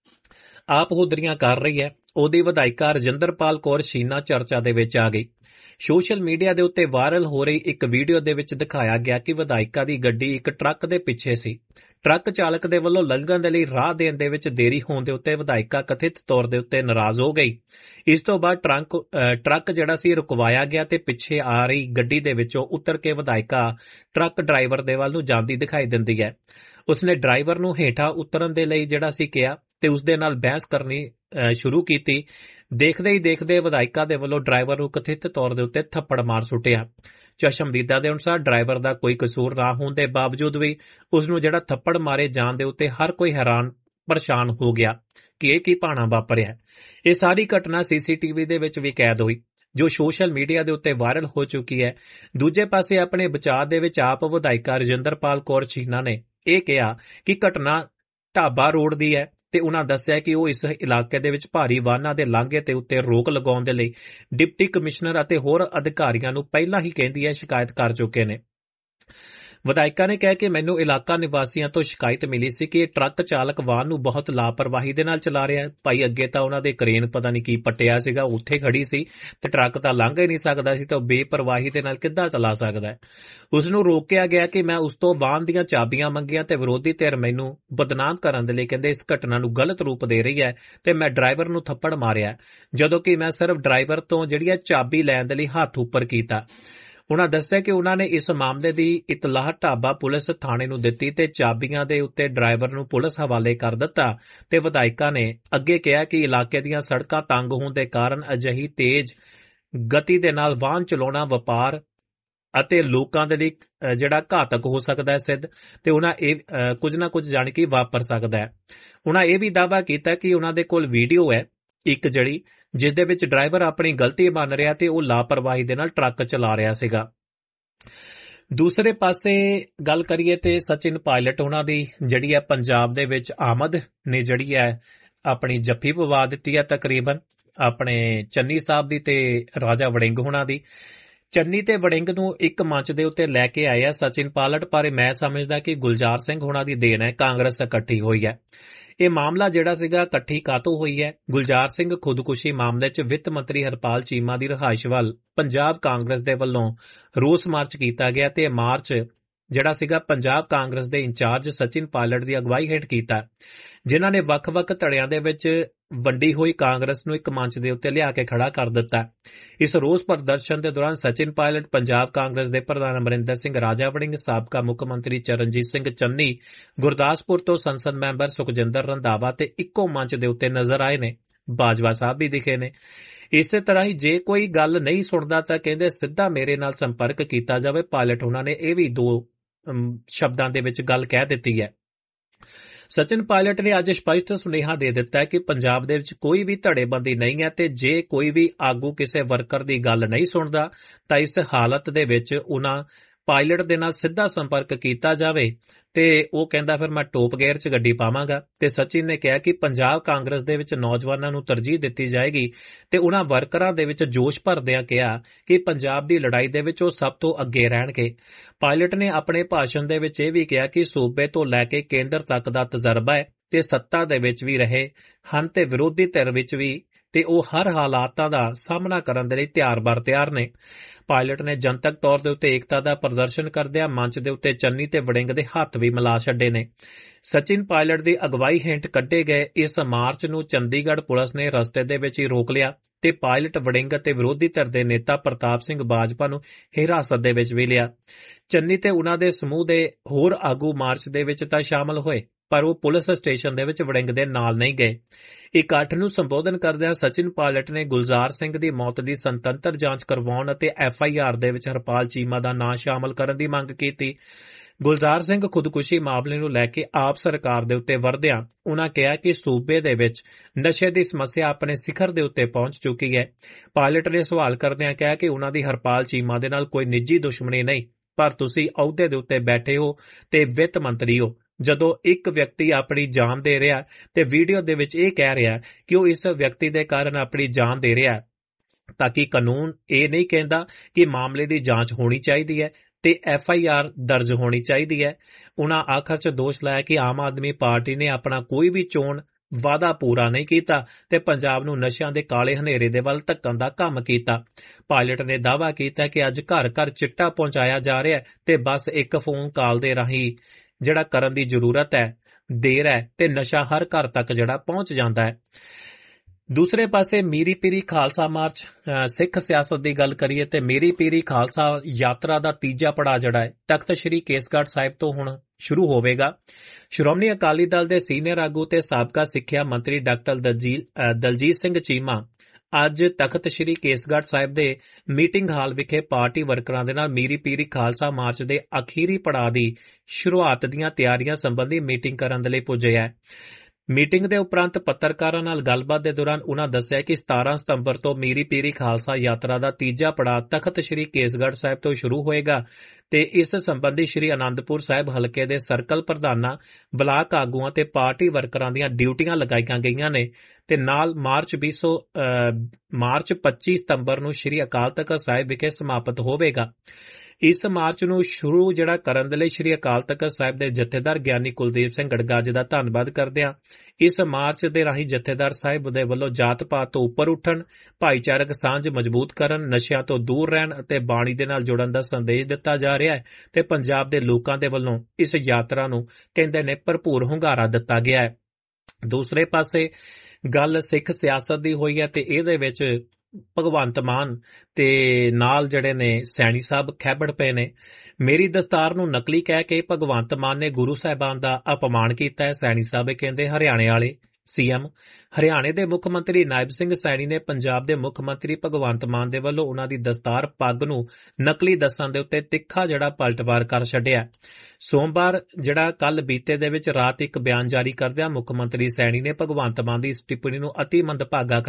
ਆਪ ਹੁਦਰੀਆਂ ਕਰ ਰਹੀ ਹੈ। ਉਹਦੀ ਵਿਧਾਇਕਾ ਰਜਿੰਦਰਪਾਲ ਕੌਰ ਛੀਨਾ ਚਰਚਾ ਦੇ ਵਿੱਚ ਆ ਗਈ। ਸੋਸ਼ਲ ਮੀਡੀਆ ਦੇ ਉੱਤੇ ਵਾਇਰਲ ਹੋ ਰਹੀ ਇੱਕ ਵੀਡੀਓ ਦੇ ਵਿੱਚ ਦਿਖਾਇਆ ਗਿਆ ਕਿ ਵਿਧਾਇਕਾ ਦੀ ਗੱਡੀ ਇੱਕ ਟਰੱਕ ਦੇ ਪਿੱਛੇ ਸੀ। ਟਰੱਕ ਚਾਲਕ ਦੇ ਵੱਲੋਂ ਲੰਘਣ ਦੇ ਲਈ ਰਾਹ ਦੇਣ ਦੇ ਵਿੱਚ ਦੇਰੀ ਹੋਣ ਦੇ ਉੱਤੇ ਵਿਧਾਇਕਾ ਕਥਿਤ ਤੌਰ ਦੇ ਉੱਤੇ ਨਾਰਾਜ਼ ਹੋ ਗਈ। ਇਸ ਤੋਂ ਬਾਅਦ ਟਰੱਕ ਟਰੱਕ ਜਿਹੜਾ ਸੀ ਰੁਕਵਾਇਆ ਗਿਆ ਤੇ ਪਿੱਛੇ ਆ ਰਹੀ ਗੱਡੀ ਦੇ ਵਿੱਚੋਂ ਉਤਰ ਕੇ ਵਿਧਾਇਕਾ ਟਰੱਕ ਡਰਾਈਵਰ ਦੇ ਵੱਲ ਨੂੰ ਜਾਂਦੀ ਦਿਖਾਈ ਦਿੰਦੀ ਹੈ। ਉਸਨੇ ਡਰਾਈਵਰ ਨੂੰ ਹੇਠਾਂ ਉਤਰਨ ਦੇ ਲਈ ਜਿਹੜਾ ਸੀ ਕਿਹਾ ਤੇ ਉਸਦੇ ਨਾਲ ਬਹਿਸ ਕਰਨੀ ਸ਼ੁਰੂ ਕੀਤੀ। ਦੇਖਦੇ ਹੀ ਦੇਖਦੇ ਵਿਧਾਇਕਾ ਦੇ ਵੱਲੋਂ ਡਰਾਈਵਰ ਨੂੰ ਕਥਿਤ ਤੌਰ ਦੇ ਉੱਤੇ ਥੱਪੜ ਮਾਰ ਸੁੱਟਿਆ। ਚਸ਼ਮਦੀਦਾ ਦੇ ਅਨੁਸਾਰ ਡਰਾਈਵਰ ਦਾ ਕੋਈ ਕਸੂਰ ਨਾ ਹੋਣ ਦੇ ਬਾਵਜੂਦ ਵੀ ਉਸ ਨੂੰ ਜਿਹੜਾ ਥੱਪੜ ਮਾਰੇ ਜਾਣ ਦੇ ਉੱਤੇ ਹਰ ਕੋਈ ਹੈਰਾਨ ਪਰੇਸ਼ਾਨ ਹੋ ਗਿਆ ਕਿ ਇਹ ਕੀ ਭਾਣਾ ਵਾਪਰਿਆ। ਇਹ ਸਾਰੀ ਘਟਨਾ ਸੀਸੀਟੀਵੀ ਦੇ ਵਿੱਚ ਵੀ ਕੈਦ ਹੋਈ ਜੋ ਸੋਸ਼ਲ ਮੀਡੀਆ ਦੇ ਉੱਤੇ ਵਾਇਰਲ ਹੋ ਚੁੱਕੀ ਹੈ। ਦੂਜੇ ਪਾਸੇ ਆਪਣੇ ਬਚਾਅ ਦੇ ਵਿੱਚ ਆਪ ਵਿਧਾਇਕਾ ਰਜਿੰਦਰਪਾਲ ਕੌਰ ਛੀਨਾ ਨੇ ਇਹ ਕਿਹਾ ਕਿ ਘਟਨਾ ਢਾਬਾ ਰੋਡ ਦੀ ਹੈ ਤੇ ਉਹਨਾਂ ਦੱਸਿਆ ਕਿ ਉਹ ਇਸ ਇਲਾਕੇ ਦੇ ਵਿੱਚ ਭਾਰੀ ਵਾਹਨਾਂ ਦੇ ਲਾਂਘੇ ਤੇ ਉੱਤੇ ਰੋਕ ਲਗਾਉਣ ਦੇ ਲਈ ਡਿਪਟੀ ਕਮਿਸ਼ਨਰ ਅਤੇ ਹੋਰ ਅਧਿਕਾਰੀਆਂ ਨੂੰ ਪਹਿਲਾਂ ਹੀ ਕਹਿੰਦੀ ਹੈ ਸ਼ਿਕਾਇਤ ਕਰ ਚੁੱਕੇ ਨੇ। ਵਿਧਾਇਕਾ ਨੇ ਕਿਹਾ ਕਿ ਮੈਨੂੰ ਇਲਾਕਾ ਨਿਵਾਸੀਆਂ ਤੋਂ ਸ਼ਿਕਾਇਤ ਮਿਲੀ ਸੀ ਕਿ ਇਹ ਟਰੱਕ ਚਾਲਕ ਵਾਹਨ ਨੂੰ ਬਹੁਤ ਲਾਪਰਵਾਹੀ ਦੇ ਨਾਲ ਚਲਾ ਰਿਹਾ ਹੈ। ਭਾਈ ਅੱਗੇ ਤਾਂ ਉਹਨਾਂ ਦੇ ਕਰੇਨ ਪਤਾ ਨਹੀਂ ਕੀ ਪੱਟਿਆ ਸੀਗਾ, ਉੱਥੇ ਖੜੀ ਸੀ ਤੇ ਟਰੱਕ ਤਾਂ ਲੰਘ ਹੀ ਨਹੀਂ ਸਕਦਾ ਸੀ ਤਾਂ ਉਹ ਬੇਪਰਵਾਹੀ ਦੇ ਨਾਲ ਕਿੱਦਾਂ ਚਲਾ ਸਕਦਾ ਹੈ। ਉਸ ਨੂੰ ਰੋਕਿਆ ਗਿਆ ਕਿ ਮੈਂ ਉਸ ਤੋਂ ਵਾਹਨ ਦੀਆਂ ਚਾਬੀਆਂ ਮੰਗੀਆਂ ਤੇ ਵਿਰੋਧੀ ਧਿਰ ਮੈਨੂੰ ਬਦਨਾਮ ਕਰਨ ਦੇ ਲਈ ਕਹਿੰਦੇ ਇਸ ਘਟਨਾ ਨੂੰ ਗਲਤ ਰੂਪ ਦੇ ਰਹੀ ਹੈ ਤੇ ਮੈਂ ਡਰਾਈਵਰ ਨੂੰ ਥੱਪੜ ਮਾਰਿਆ ਜਦੋਂ ਕਿ ਮੈਂ ਸਿਰਫ ਡਰਾਈਵਰ ਤੋਂ ਜਿਹੜੀ ਹੈ ਚਾਬੀ ਲੈਣ ਦੇ ਲਈ ਹੱਥ ਉੱਪਰ ਕੀਤਾ। ਉਹਨਾਂ ਦੱਸਿਆ ਕਿ ਉਹਨਾਂ ਨੇ ਇਸ ਮਾਮਲੇ ਦੀ ਇਤਲਾਹ ਢਾਬਾ ਪੁਲਿਸ ਥਾਣੇ ਨੂੰ ਦਿੱਤੀ ਤੇ ਚਾਬੀਆਂ ਦੇ ਉੱਤੇ ਡਰਾਈਵਰ ਨੂੰ ਪੁਲਿਸ ਹਵਾਲੇ ਕਰ ਦਿੱਤਾ। ਤੇ ਵਿਧਾਇਕਾ ਨੇ ਅੱਗੇ ਕਿਹਾ ਕਿ ਇਲਾਕੇ ਦੀਆਂ ਸੜਕਾਂ ਤੰਗ ਹੋਣ ਦੇ ਕਾਰਨ ਅਜਿਹੀ ਤੇਜ਼ ਗਤੀ ਦੇ ਨਾਲ ਵਾਹਨ ਚਲਾਉਣਾ ਵਪਾਰ ਅਤੇ ਲੋਕਾਂ ਦੇ ਲਈ ਜਿਹੜਾ ਘਾਤਕ ਹੋ ਸਕਦਾ ਹੈ ਸਿੱਧ, ਤੇ ਉਹਨਾਂ ਇਹ ਕੁਝ ਨਾ ਕੁਝ ਜਾਣ ਕੇ ਵਾਪਰ ਸਕਦਾ ਹੈ। ਉਹਨਾਂ ਇਹ ਵੀ ਦਾਅਵਾ ਕੀਤਾ ਕਿ ਉਹਨਾਂ ਦੇ ਕੋਲ ਵੀਡੀਓ ਹੈ ਇੱਕ ਜਿਹੜੀ ਜਿਸ ਦੇ ਵਿੱਚ ਡਰਾਈਵਰ ਆਪਣੀ ਗਲਤੀ ਮੰਨ ਰਿਹਾ ਤੇ ਉਹ ਲਾਪਰਵਾਹੀ ਦੇ ਨਾਲ ਟਰੱਕ ਚਲਾ ਰਿਹਾ ਸੀਗਾ। ਦੂਸਰੇ ਪਾਸੇ ਗੱਲ ਕਰੀਏ ਤੇ ਸਚਿਨ ਪਾਇਲਟ ਉਹਨਾਂ ਦੀ ਜਿਹੜੀ ਹੈ ਪੰਜਾਬ ਦੇ ਵਿੱਚ ਆਮਦ ਨੇ ਜਿਹੜੀ ਹੈ ਆਪਣੀ ਜੱਫੀ ਪਵਾ ਦਿੱਤੀ ਹੈ ਤਕਰੀਬਨ ਆਪਣੇ ਚੰਨੀ ਸਾਹਿਬ ਦੀ ਤੇ ਰਾਜਾ ਵੜਿੰਗ ਹੋਣਾ ਦੀ। ਚੰਨੀ ਤੇ ਵੜਿੰਗ ਨੂੰ ਇੱਕ ਮੰਚ ਦੇ ਉੱਤੇ ਲੈ ਕੇ ਆਏ ਆ ਸਚਿਨ ਪਾਇਲਟ, ਪਰ ਮੈਂ ਸਮਝਦਾ ਕਿ ਗੁਲਜ਼ਾਰ ਸਿੰਘ ਹੋਣਾ ਦੀ ਦੇਣ ਹੈ, ਕਾਂਗਰਸ ਇਕੱਠੀ ਹੋਈ ਹੈ। ਇਹ ਮਾਮਲਾ ਜਿਹੜਾ ਸੀਗਾ ਇਕੱਠੀ ਕਾਤੋਂ ਹੋਈ ਹੈ? ਗੁਲਜ਼ਾਰ ਸਿੰਘ ਖੁਦਕੁਸ਼ੀ ਮਾਮਲੇ 'ਚ ਵਿੱਤ ਮੰਤਰੀ ਹਰਪਾਲ ਚੀਮਾ ਦੀ ਰਿਹਾਇਸ਼ ਵੱਲ ਪੰਜਾਬ ਕਾਂਗਰਸ ਦੇ ਵੱਲੋਂ ਰੋਸ ਮਾਰਚ ਕੀਤਾ ਗਿਆ ਤੇ ਇਹ ਮਾਰਚ ਜਿਹੜਾ ਸੀਗਾ ਪੰਜਾਬ ਕਾਂਗਰਸ ਦੇ ਇੰਚਾਰਜ ਸਚਿਨ ਪਾਇਲਟ ਦੀ ਅਗਵਾਈ ਹੇਠ ਕੀਤਾ, ਜਿਨ੍ਹਾਂ ਨੇ ਵੱਖ-ਵੱਖ ਧੜਿਆਂ ਦੇ ਵਿੱਚ ਵੰਡੀ ਹੋਈ ਕਾਂਗਰਸ ਨੂੰ ਇੱਕ ਮੰਚ ਦੇ ਉੱਤੇ ਲਿਆ ਕੇ ਖੜਾ ਕਰ ਦਿੱਤਾ। ਇਸ ਰੋਸ ਪ੍ਰਦਰਸ਼ਨ ਦੇ ਦੌਰਾਨ ਸਚਿਨ ਪਾਇਲਟ, ਪੰਜਾਬ ਕਾਂਗਰਸ ਦੇ ਪ੍ਰਧਾਨ ਅਮਰਿੰਦਰ ਸਿੰਘ, ਰਾਜਾ ਵੜਿੰਗ, ਸਾਬਕਾ ਮੁੱਖ ਮੰਤਰੀ ਚਰਨਜੀਤ ਸਿੰਘ ਚੰਨੀ, ਗੁਰਦਾਸਪੁਰ ਤੋਂ ਸੰਸਦ ਮੈਂਬਰ ਸੁਖਜਿੰਦਰ ਰੰਧਾਵਾ ਤੇ ਇੱਕੋ ਮੰਚ ਦੇ ਉੱਤੇ ਨਜ਼ਰ ਆਏ ਨੇ। ਬਾਜਵਾ ਸਾਹਿਬ ਵੀ ਦਿਖੇ ਨੇ। ਇਸੇ ਤਰ੍ਹਾਂ ਹੀ ਜੇ ਕੋਈ ਗੱਲ ਨਹੀਂ ਸੁਣਦਾ ਤਾਂ ਕਹਿੰਦੇ ਸਿੱਧਾ ਮੇਰੇ ਨਾਲ ਸੰਪਰਕ ਕੀਤਾ ਜਾਵੇ। ਪਾਇਲਟ ਉਹਨਾਂ ਨੇ ਇਹ ਵੀ ਦੋ ਸ਼ਬਦਾਂ ਦੇ ਵਿੱਚ ਗੱਲ ਕਹਿ ਦਿੱਤੀ ਹੈ। ਸਚਿਨ ਪਾਇਲਟ ਨੇ ਅੱਜ ਸਪਸ਼ਟ ਸੁਨੇਹਾ ਦੇ ਦਿੱਤਾ ਹੈ ਕਿ ਪੰਜਾਬ ਦੇ ਵਿੱਚ ਕੋਈ ਵੀ ਧੜੇਬੰਦੀ ਨਹੀਂ ਹੈ ਤੇ ਜੇ ਕੋਈ ਵੀ ਆਗੂ ਕਿਸੇ ਵਰਕਰ ਦੀ ਗੱਲ ਨਹੀਂ ਸੁਣਦਾ ਤਾਂ ਇਸ ਹਾਲਤ ਦੇ ਵਿੱਚ ਉਹਨਾਂ ਪਾਇਲਟ ਦੇ ਨਾਲ ਸਿੱਧਾ ਸੰਪਰਕ ਕੀਤਾ ਜਾਵੇ ਤੇ ਉਹ ਕਹਿੰਦਾ ਫਿਰ ਮੈਂ ਟੋਪ ਗੇਅਰ 'ਚ ਗੱਡੀ ਪਾਵਾਂਗਾ। ਤੇ ਸਚਿਨ ਨੇ ਕਿਹਾ ਕਿ ਪੰਜਾਬ ਕਾਂਗਰਸ ਦੇ ਵਿੱਚ ਨੌਜਵਾਨਾਂ ਨੂੰ ਤਰਜੀਹ ਦਿੱਤੀ ਜਾਏਗੀ ਤੇ ਉਹਨਾਂ ਵਰਕਰਾਂ ਦੇ ਵਿੱਚ ਜੋਸ਼ ਭਰਦਿਆਂ ਕਿਹਾ ਕਿ ਪੰਜਾਬ ਦੀ ਲੜਾਈ ਦੇ ਵਿੱਚ ਉਹ ਸਭ ਤੋਂ ਅੱਗੇ ਰਹਿਣਗੇ। ਪਾਇਲਟ ਨੇ ਆਪਣੇ ਭਾਸ਼ਣ ਦੇ ਵਿੱਚ ਇਹ ਵੀ ਕਿਹਾ ਕਿ ਸੂਬੇ ਤੋਂ ਲੈ ਕੇ ਕੇਂਦਰ ਤੱਕ ਦਾ ਤਜਰਬਾ ਹੈ ਤੇ ਸੱਤਾ ਦੇ ਵਿੱਚ ਵੀ ਰਹੇ ਹਨ ਤੇ ਵਿਰੋਧੀ ਧਿਰ ਵਿੱਚ ਵੀ, ਤੇ ਉਹ ਹਰ ਹਾਲਾਤਾਂ ਦਾ ਸਾਹਮਣਾ ਕਰਨ ਦੇ ਲਈ ਤਿਆਰ-ਬਰ ਤਿਆਰ ਨੇ। ਪਾਇਲਟ ਨੇ ਜਨਤਕ ਤੌਰ ਦੇ ਉੱਤੇ ਏਕਤਾ ਦਾ ਪ੍ਰਦਰਸ਼ਨ ਕਰਦਿਆਂ ਮੰਚ ਦੇ ਉੱਤੇ ਚੰਨੀ ਤੇ ਵੜਿੰਗ ਦੇ ਹੱਥ ਵੀ ਮਿਲਾ ਛੱਡੇ ਨੇ। ਸਚਿਨ ਪਾਇਲਟ ਦੀ ਅਗਵਾਈ ਹੇਠ ਕੱਢੇ ਗਏ ਇਸ ਮਾਰਚ ਨੂੰ ਚੰਡੀਗੜ੍ਹ ਪੁਲਿਸ ਨੇ ਰਸਤੇ ਦੇ ਵਿੱਚ ਹੀ ਰੋਕ ਲਿਆ ਤੇ ਪਾਇਲਟ, ਵੜਿੰਗ ਅਤੇ ਵਿਰੋਧੀ ਧਿਰ ਦੇ ਨੇਤਾ ਪ੍ਰਤਾਪ ਸਿੰਘ ਬਾਜਪਾ ਨੂੰ ਹਿਰਾਸਤ ਦੇ ਵਿੱਚ ਵੀ ਲਿਆ। ਚੰਨੀ ਤੇ ਉਹਨਾਂ ਦੇ ਸਮੂਹ ਦੇ ਹੋਰ ਆਗੂ ਮਾਰਚ ਦੇ ਵਿੱਚ ਤਾਂ ਸ਼ਾਮਲ ਹੋਏ ਪਰ ਉਹ ਪੁਲਿਸ ਸਟੇਸ਼ਨ ਦੇ ਵਿੱਚ ਵੜਿੰਗ ਦੇ ਨਾਲ ਨਹੀਂ ਗਏ। ਇਕੱਠ ਨੂੰ ਸੰਬੋਧਨ ਕਰਦਿਆਂ ਸਚਿਨ ਪਾਇਲਟ ਨੇ ਗੁਲਜ਼ਾਰ ਸਿੰਘ ਦੀ ਮੌਤ ਦੀ ਸੁਤੰਤਰ ਜਾਂਚ ਕਰਵਾਉਣ ਅਤੇ ਐਫ ਆਈ ਆਰ ਦੇ ਵਿੱਚ ਹਰਪਾਲ ਚੀਮਾ ਦਾ ਨਾਂ ਸ਼ਾਮਲ ਕਰਨ ਦੀ ਮੰਗ ਕੀਤੀ। ਗੁਲਜ਼ਾਰ ਸਿੰਘ ਖੁਦਕੁਸ਼ੀ ਮਾਮਲੇ ਨੂੰ ਲੈ ਕੇ ਆਪ ਸਰਕਾਰ ਦੇ ਉੱਤੇ ਵਰਦਿਆਂ ਉਨ੍ਹਾਂ ਕਿਹਾ ਕਿ ਸੂਬੇ ਦੇ ਵਿੱਚ ਨਸ਼ੇ ਦੀ ਸਮੱਸਿਆ ਆਪਣੇ ਸਿਖਰ ਦੇ ਉੱਤੇ ਪਹੁੰਚ ਚੁੱਕੀ ਹੈ। ਪਾਇਲਟ ਨੇ ਸਵਾਲ ਕਰਦਿਆਂ ਕਿਹਾ ਕਿ ਉਨ੍ਹਾਂ ਦੀ ਹਰਪਾਲ ਚੀਮਾ ਦੇ ਨਾਲ ਕੋਈ ਨਿੱਜੀ ਦੁਸ਼ਮਣੀ ਨਹੀਂ, ਪਰ ਤੁਸੀਂ ਅਹੁਦੇ ਦੇ ਉੱਤੇ ਬੈਠੇ ਹੋ ਤੇ ਵਿੱਤ ਮੰਤਰੀ ਹੋ। ਜਦੋਂ ਇੱਕ ਵਿਅਕਤੀ ਆਪਣੀ ਜਾਨ ਦੇ ਰਿਹਾ ਤੇ ਵੀਡੀਓ ਦੇ ਵਿੱਚ ਇਹ ਕਹਿ ਰਿਹਾ ਕਿ ਉਹ ਇਸ ਵਿਅਕਤੀ ਦੇ ਕਾਰਨ ਆਪਣੀ ਜਾਨ ਦੇ ਰਿਹਾ ਤਾਂ ਕਿ ਕਾਨੂੰਨ ਇਹ ਨਹੀਂ ਕਹਿੰਦਾ ਕਿ ਮਾਮਲੇ ਦੀ ਜਾਂਚ ਹੋਣੀ ਚਾਹੀਦੀ ਹੈ ਤੇ ਐਫ ਆਈ ਆਰ ਦਰਜ ਹੋਣੀ ਚਾਹੀਦੀ ਹੈ। ਉਨ੍ਹਾਂ ਆਖਰ 'ਚ ਦੋਸ਼ ਲਾਇਆ ਕਿ ਆਮ ਆਦਮੀ ਪਾਰਟੀ ਨੇ ਆਪਣਾ ਕੋਈ ਵੀ ਚੋਣ ਵਾਅਦਾ ਪੂਰਾ ਨਹੀਂ ਕੀਤਾ ਤੇ ਪੰਜਾਬ ਨੂੰ ਨਸ਼ਿਆਂ ਦੇ ਕਾਲੇ ਹਨੇਰੇ ਦੇ ਵੱਲ ਧੱਕਣ ਦਾ ਕੰਮ ਕੀਤਾ। ਪਾਇਲਟ ਨੇ ਦਾਅਵਾ ਕੀਤਾ ਕਿ ਅੱਜ ਘਰ ਘਰ ਚਿੱਟਾ ਪਹੁੰਚਾਇਆ ਜਾ ਰਿਹਾ ਤੇ ਬਸ ਇੱਕ ਫੋਨ ਕਾਲ ਦੇ ਰਾਹੀਂ ਜਿਹੜਾ ਕਰਨ ਦੀ ਜ਼ਰੂਰਤ ਹੈ, ਦੇਰ ਹੈ ਤੇ ਨਸ਼ਾ ਹਰ ਘਰ ਤੱਕ ਜਿਹੜਾ ਪਹੁੰਚ ਜਾਂਦਾ ਹੈ। ਦੂਸਰੇ ਪਾਸੇ ਮੀਰੀ ਪੀਰੀ ਖਾਲਸਾ ਮਾਰਚ, ਸਿੱਖ ਸਿਆਸਤ ਦੀ ਗੱਲ ਕਰੀਏ ਤੇ ਮੀਰੀ ਪੀਰੀ ਖਾਲਸਾ ਯਾਤਰਾ ਦਾ ਤੀਜਾ ਪੜਾਅ ਜਿਹੜਾ ਹੈ ਤਖਤ ਸ੍ਰੀ ਕੇਸਗੜ੍ਹ ਸਾਹਿਬ ਤੋਂ ਹੁਣ ਸ਼ੁਰੂ ਹੋਵੇਗਾ। ਸ਼੍ਰੋਮਣੀ ਅਕਾਲੀ ਦਲ ਦੇ ਸੀਨੀਅਰ ਆਗੂ ਤੇ ਸਾਬਕਾ ਸਿੱਖਿਆ ਮੰਤਰੀ ਡਾਕਟਰ ਦਲਜੀਤ ਸਿੰਘ ਚੀਮਾ ਅੱਜ ਤਖਤ ਸ੍ਰੀ ਕੇਸਗੜ੍ਹ ਸਾਹਿਬ ਦੇ ਮੀਟਿੰਗ ਹਾਲ ਵਿਖੇ ਪਾਰਟੀ ਵਰਕਰਾਂ ਦੇ ਨਾਲ ਮੀਰੀ ਪੀਰੀ ਖਾਲਸਾ ਮਾਰਚ ਦੇ ਅਖੀਰੀ ਪੜਾਅ ਦੀ ਸ਼ੁਰੂਆਤ ਦੀਆਂ ਤਿਆਰੀਆਂ ਸੰਬੰਧੀ ਮੀਟਿੰਗ ਕਰਨ ਦੇ ਲਈ ਪੁੱਜੇ ਹੈ। ਮੀਟਿੰਗ ਦੇ ਉਪਰੰਤ ਪੱਤਰਕਾਰਾਂ ਨਾਲ ਗੱਲਬਾਤ ਦੇ ਦੌਰਾਨ ਉਨ੍ਹਾਂ ਦੱਸਿਆ ਕਿ ਸਤਾਰਾਂ ਸਤੰਬਰ ਤੋਂ ਮੀਰੀ ਪੀਰੀ ਖਾਲਸਾ ਯਾਤਰਾ ਦਾ ਤੀਜਾ ਪੜਾਅ ਤਖਤ ਸ੍ਰੀ ਕੇਸਗੜ੍ਹ ਸਾਹਿਬ ਤੋਂ ਸ਼ੁਰੂ ਹੋਏਗਾ ਤੇ ਇਸ ਸੰਬੰਧੀ ਸ੍ਰੀ ਆਨੰਦਪੁਰ ਸਾਹਿਬ ਹਲਕੇ ਦੇ ਸਰਕਲ ਪ੍ਰਧਾਨਾਂ, ਬਲਾਕ ਆਗੂਆਂ ਤੇ ਪਾਰਟੀ ਵਰਕਰਾਂ ਦੀਆਂ ਡਿਊਟੀਆਂ ਲਗਾਈਆਂ ਗਈਆਂ ਨੇ ਤੇ ਨਾਲ ਮਾਰਚ ਵੀਹ ਸੌ ਮਾਰਚ ਪੱਚੀ ਸਤੰਬਰ ਨੂੰ ਸ੍ਰੀ ਅਕਾਲ ਤਖ਼ਤ ਸਾਹਿਬ ਵਿਖੇ ਸਮਾਪਤ ਹੋਵੇਗਾ। ਇਸ ਮਾਰਚ ਨੂੰ ਸ਼ੁਰੂ ਜਿਹੜਾ ਕਰਨ ਦੇ ਲਈ ਸ੍ਰੀ ਅਕਾਲ ਤਖ਼ਤ ਸਾਹਿਬ ਦੇ ਜਥੇਦਾਰ ਗਿਆਨੀ ਕੁਲਦੀਪ ਸਿੰਘ ਗੜਗੱਜ ਦਾ ਧੰਨਵਾਦ ਕਰਦਿਆਂ ਇਸ ਮਾਰਚ ਦੇ ਰਾਹੀਂ ਜਥੇਦਾਰ ਸਾਹਿਬ ਦੇ ਵੱਲੋਂ ਜਾਤ ਪਾਤ ਤੋਂ ਉੱਪਰ ਉੱਠਣ, ਭਾਈਚਾਰਕ ਸਾਂਝ ਮਜ਼ਬੂਤ ਕਰਨ, ਨਸ਼ਿਆਂ ਤੋਂ ਦੂਰ ਰਹਿਣ ਅਤੇ ਬਾਣੀ ਦੇ ਨਾਲ ਜੁੜਨ ਦਾ ਸੰਦੇਸ਼ ਦਿੱਤਾ ਜਾ ਰਿਹਾ ਹੈ ਤੇ ਪੰਜਾਬ ਦੇ ਲੋਕਾਂ ਦੇ ਵੱਲੋਂ ਇਸ ਯਾਤਰਾ ਨੂੰ ਕਹਿੰਦੇ ਨੇ ਭਰਪੂਰ ਹੁੰਗਾਰਾ ਦਿੱਤਾ ਗਿਆ ਹੈ। ਦੂਸਰੇ ਪਾਸੇ ਗੱਲ ਸਿੱਖ ਸਿਆਸਤ ਦੀ ਹੋਈ ਹੈ ਤੇ ਇਹਦੇ ਵਿੱਚ ਭਗਵੰਤ ਮਾਨ ਤੇ ਨਾਲ ਜਿਹੜੇ ਨੇ ਸੈਣੀ ਸਾਹਿਬ ਖੈਬੜ ਪਏ ਨੇ। ਮੇਰੀ ਦਸਤਾਰ ਨੂੰ ਨਕਲੀ ਕਹਿ ਕੇ ਭਗਵੰਤ ਮਾਨ ਨੇ ਗੁਰੂ ਸਾਹਿਬਾਨ ਦਾ ਅਪਮਾਨ ਕੀਤਾ ਹੈ। ਸੈਣੀ ਸਾਹਿਬ ਕਹਿੰਦੇ ਹਰਿਆਣੇ ਵਾਲੇ ਸੀਐਮ ਹਰਿਆਣੇ ਦੇ ਮੁੱਖ ਮੰਤਰੀ ਨਾਇਬ ਸਿੰਘ ਸੈਣੀ ਨੇ ਪੰਜਾਬ ਦੇ ਮੁੱਖ ਮੰਤਰੀ ਭਗਵੰਤ ਮਾਨ ਦੇ ਵੱਲੋਂ ਉਨ੍ਹਾਂ ਦੀ ਦਸਤਾਰ ਪੱਗ ਨੂੰ ਨਕਲੀ ਦੱਸਣ ਦੇ ਉੱਤੇ ਤਿੱਖਾ ਜਿਹੜਾ ਪਲਟਵਾਰ ਕਰ ਛੱਡਿਆ। ਸੋਮਵਾਰ ਜਿਹੜਾ ਕੱਲ ਬੀਤੇ ਦੇ ਵਿੱਚ ਰਾਤ ਇੱਕ ਬਿਆਨ ਜਾਰੀ ਕਰਦਿਆਂ ਮੁੱਖ ਮੰਤਰੀ ਸੈਣੀ ਨੇ ਭਗਵੰਤ ਮਾਨ ਦੀ ਇਸ ਟਿੱਪਣੀ ਨੂੰ ਅਤੀ ਮੰਦਭਾਗਾ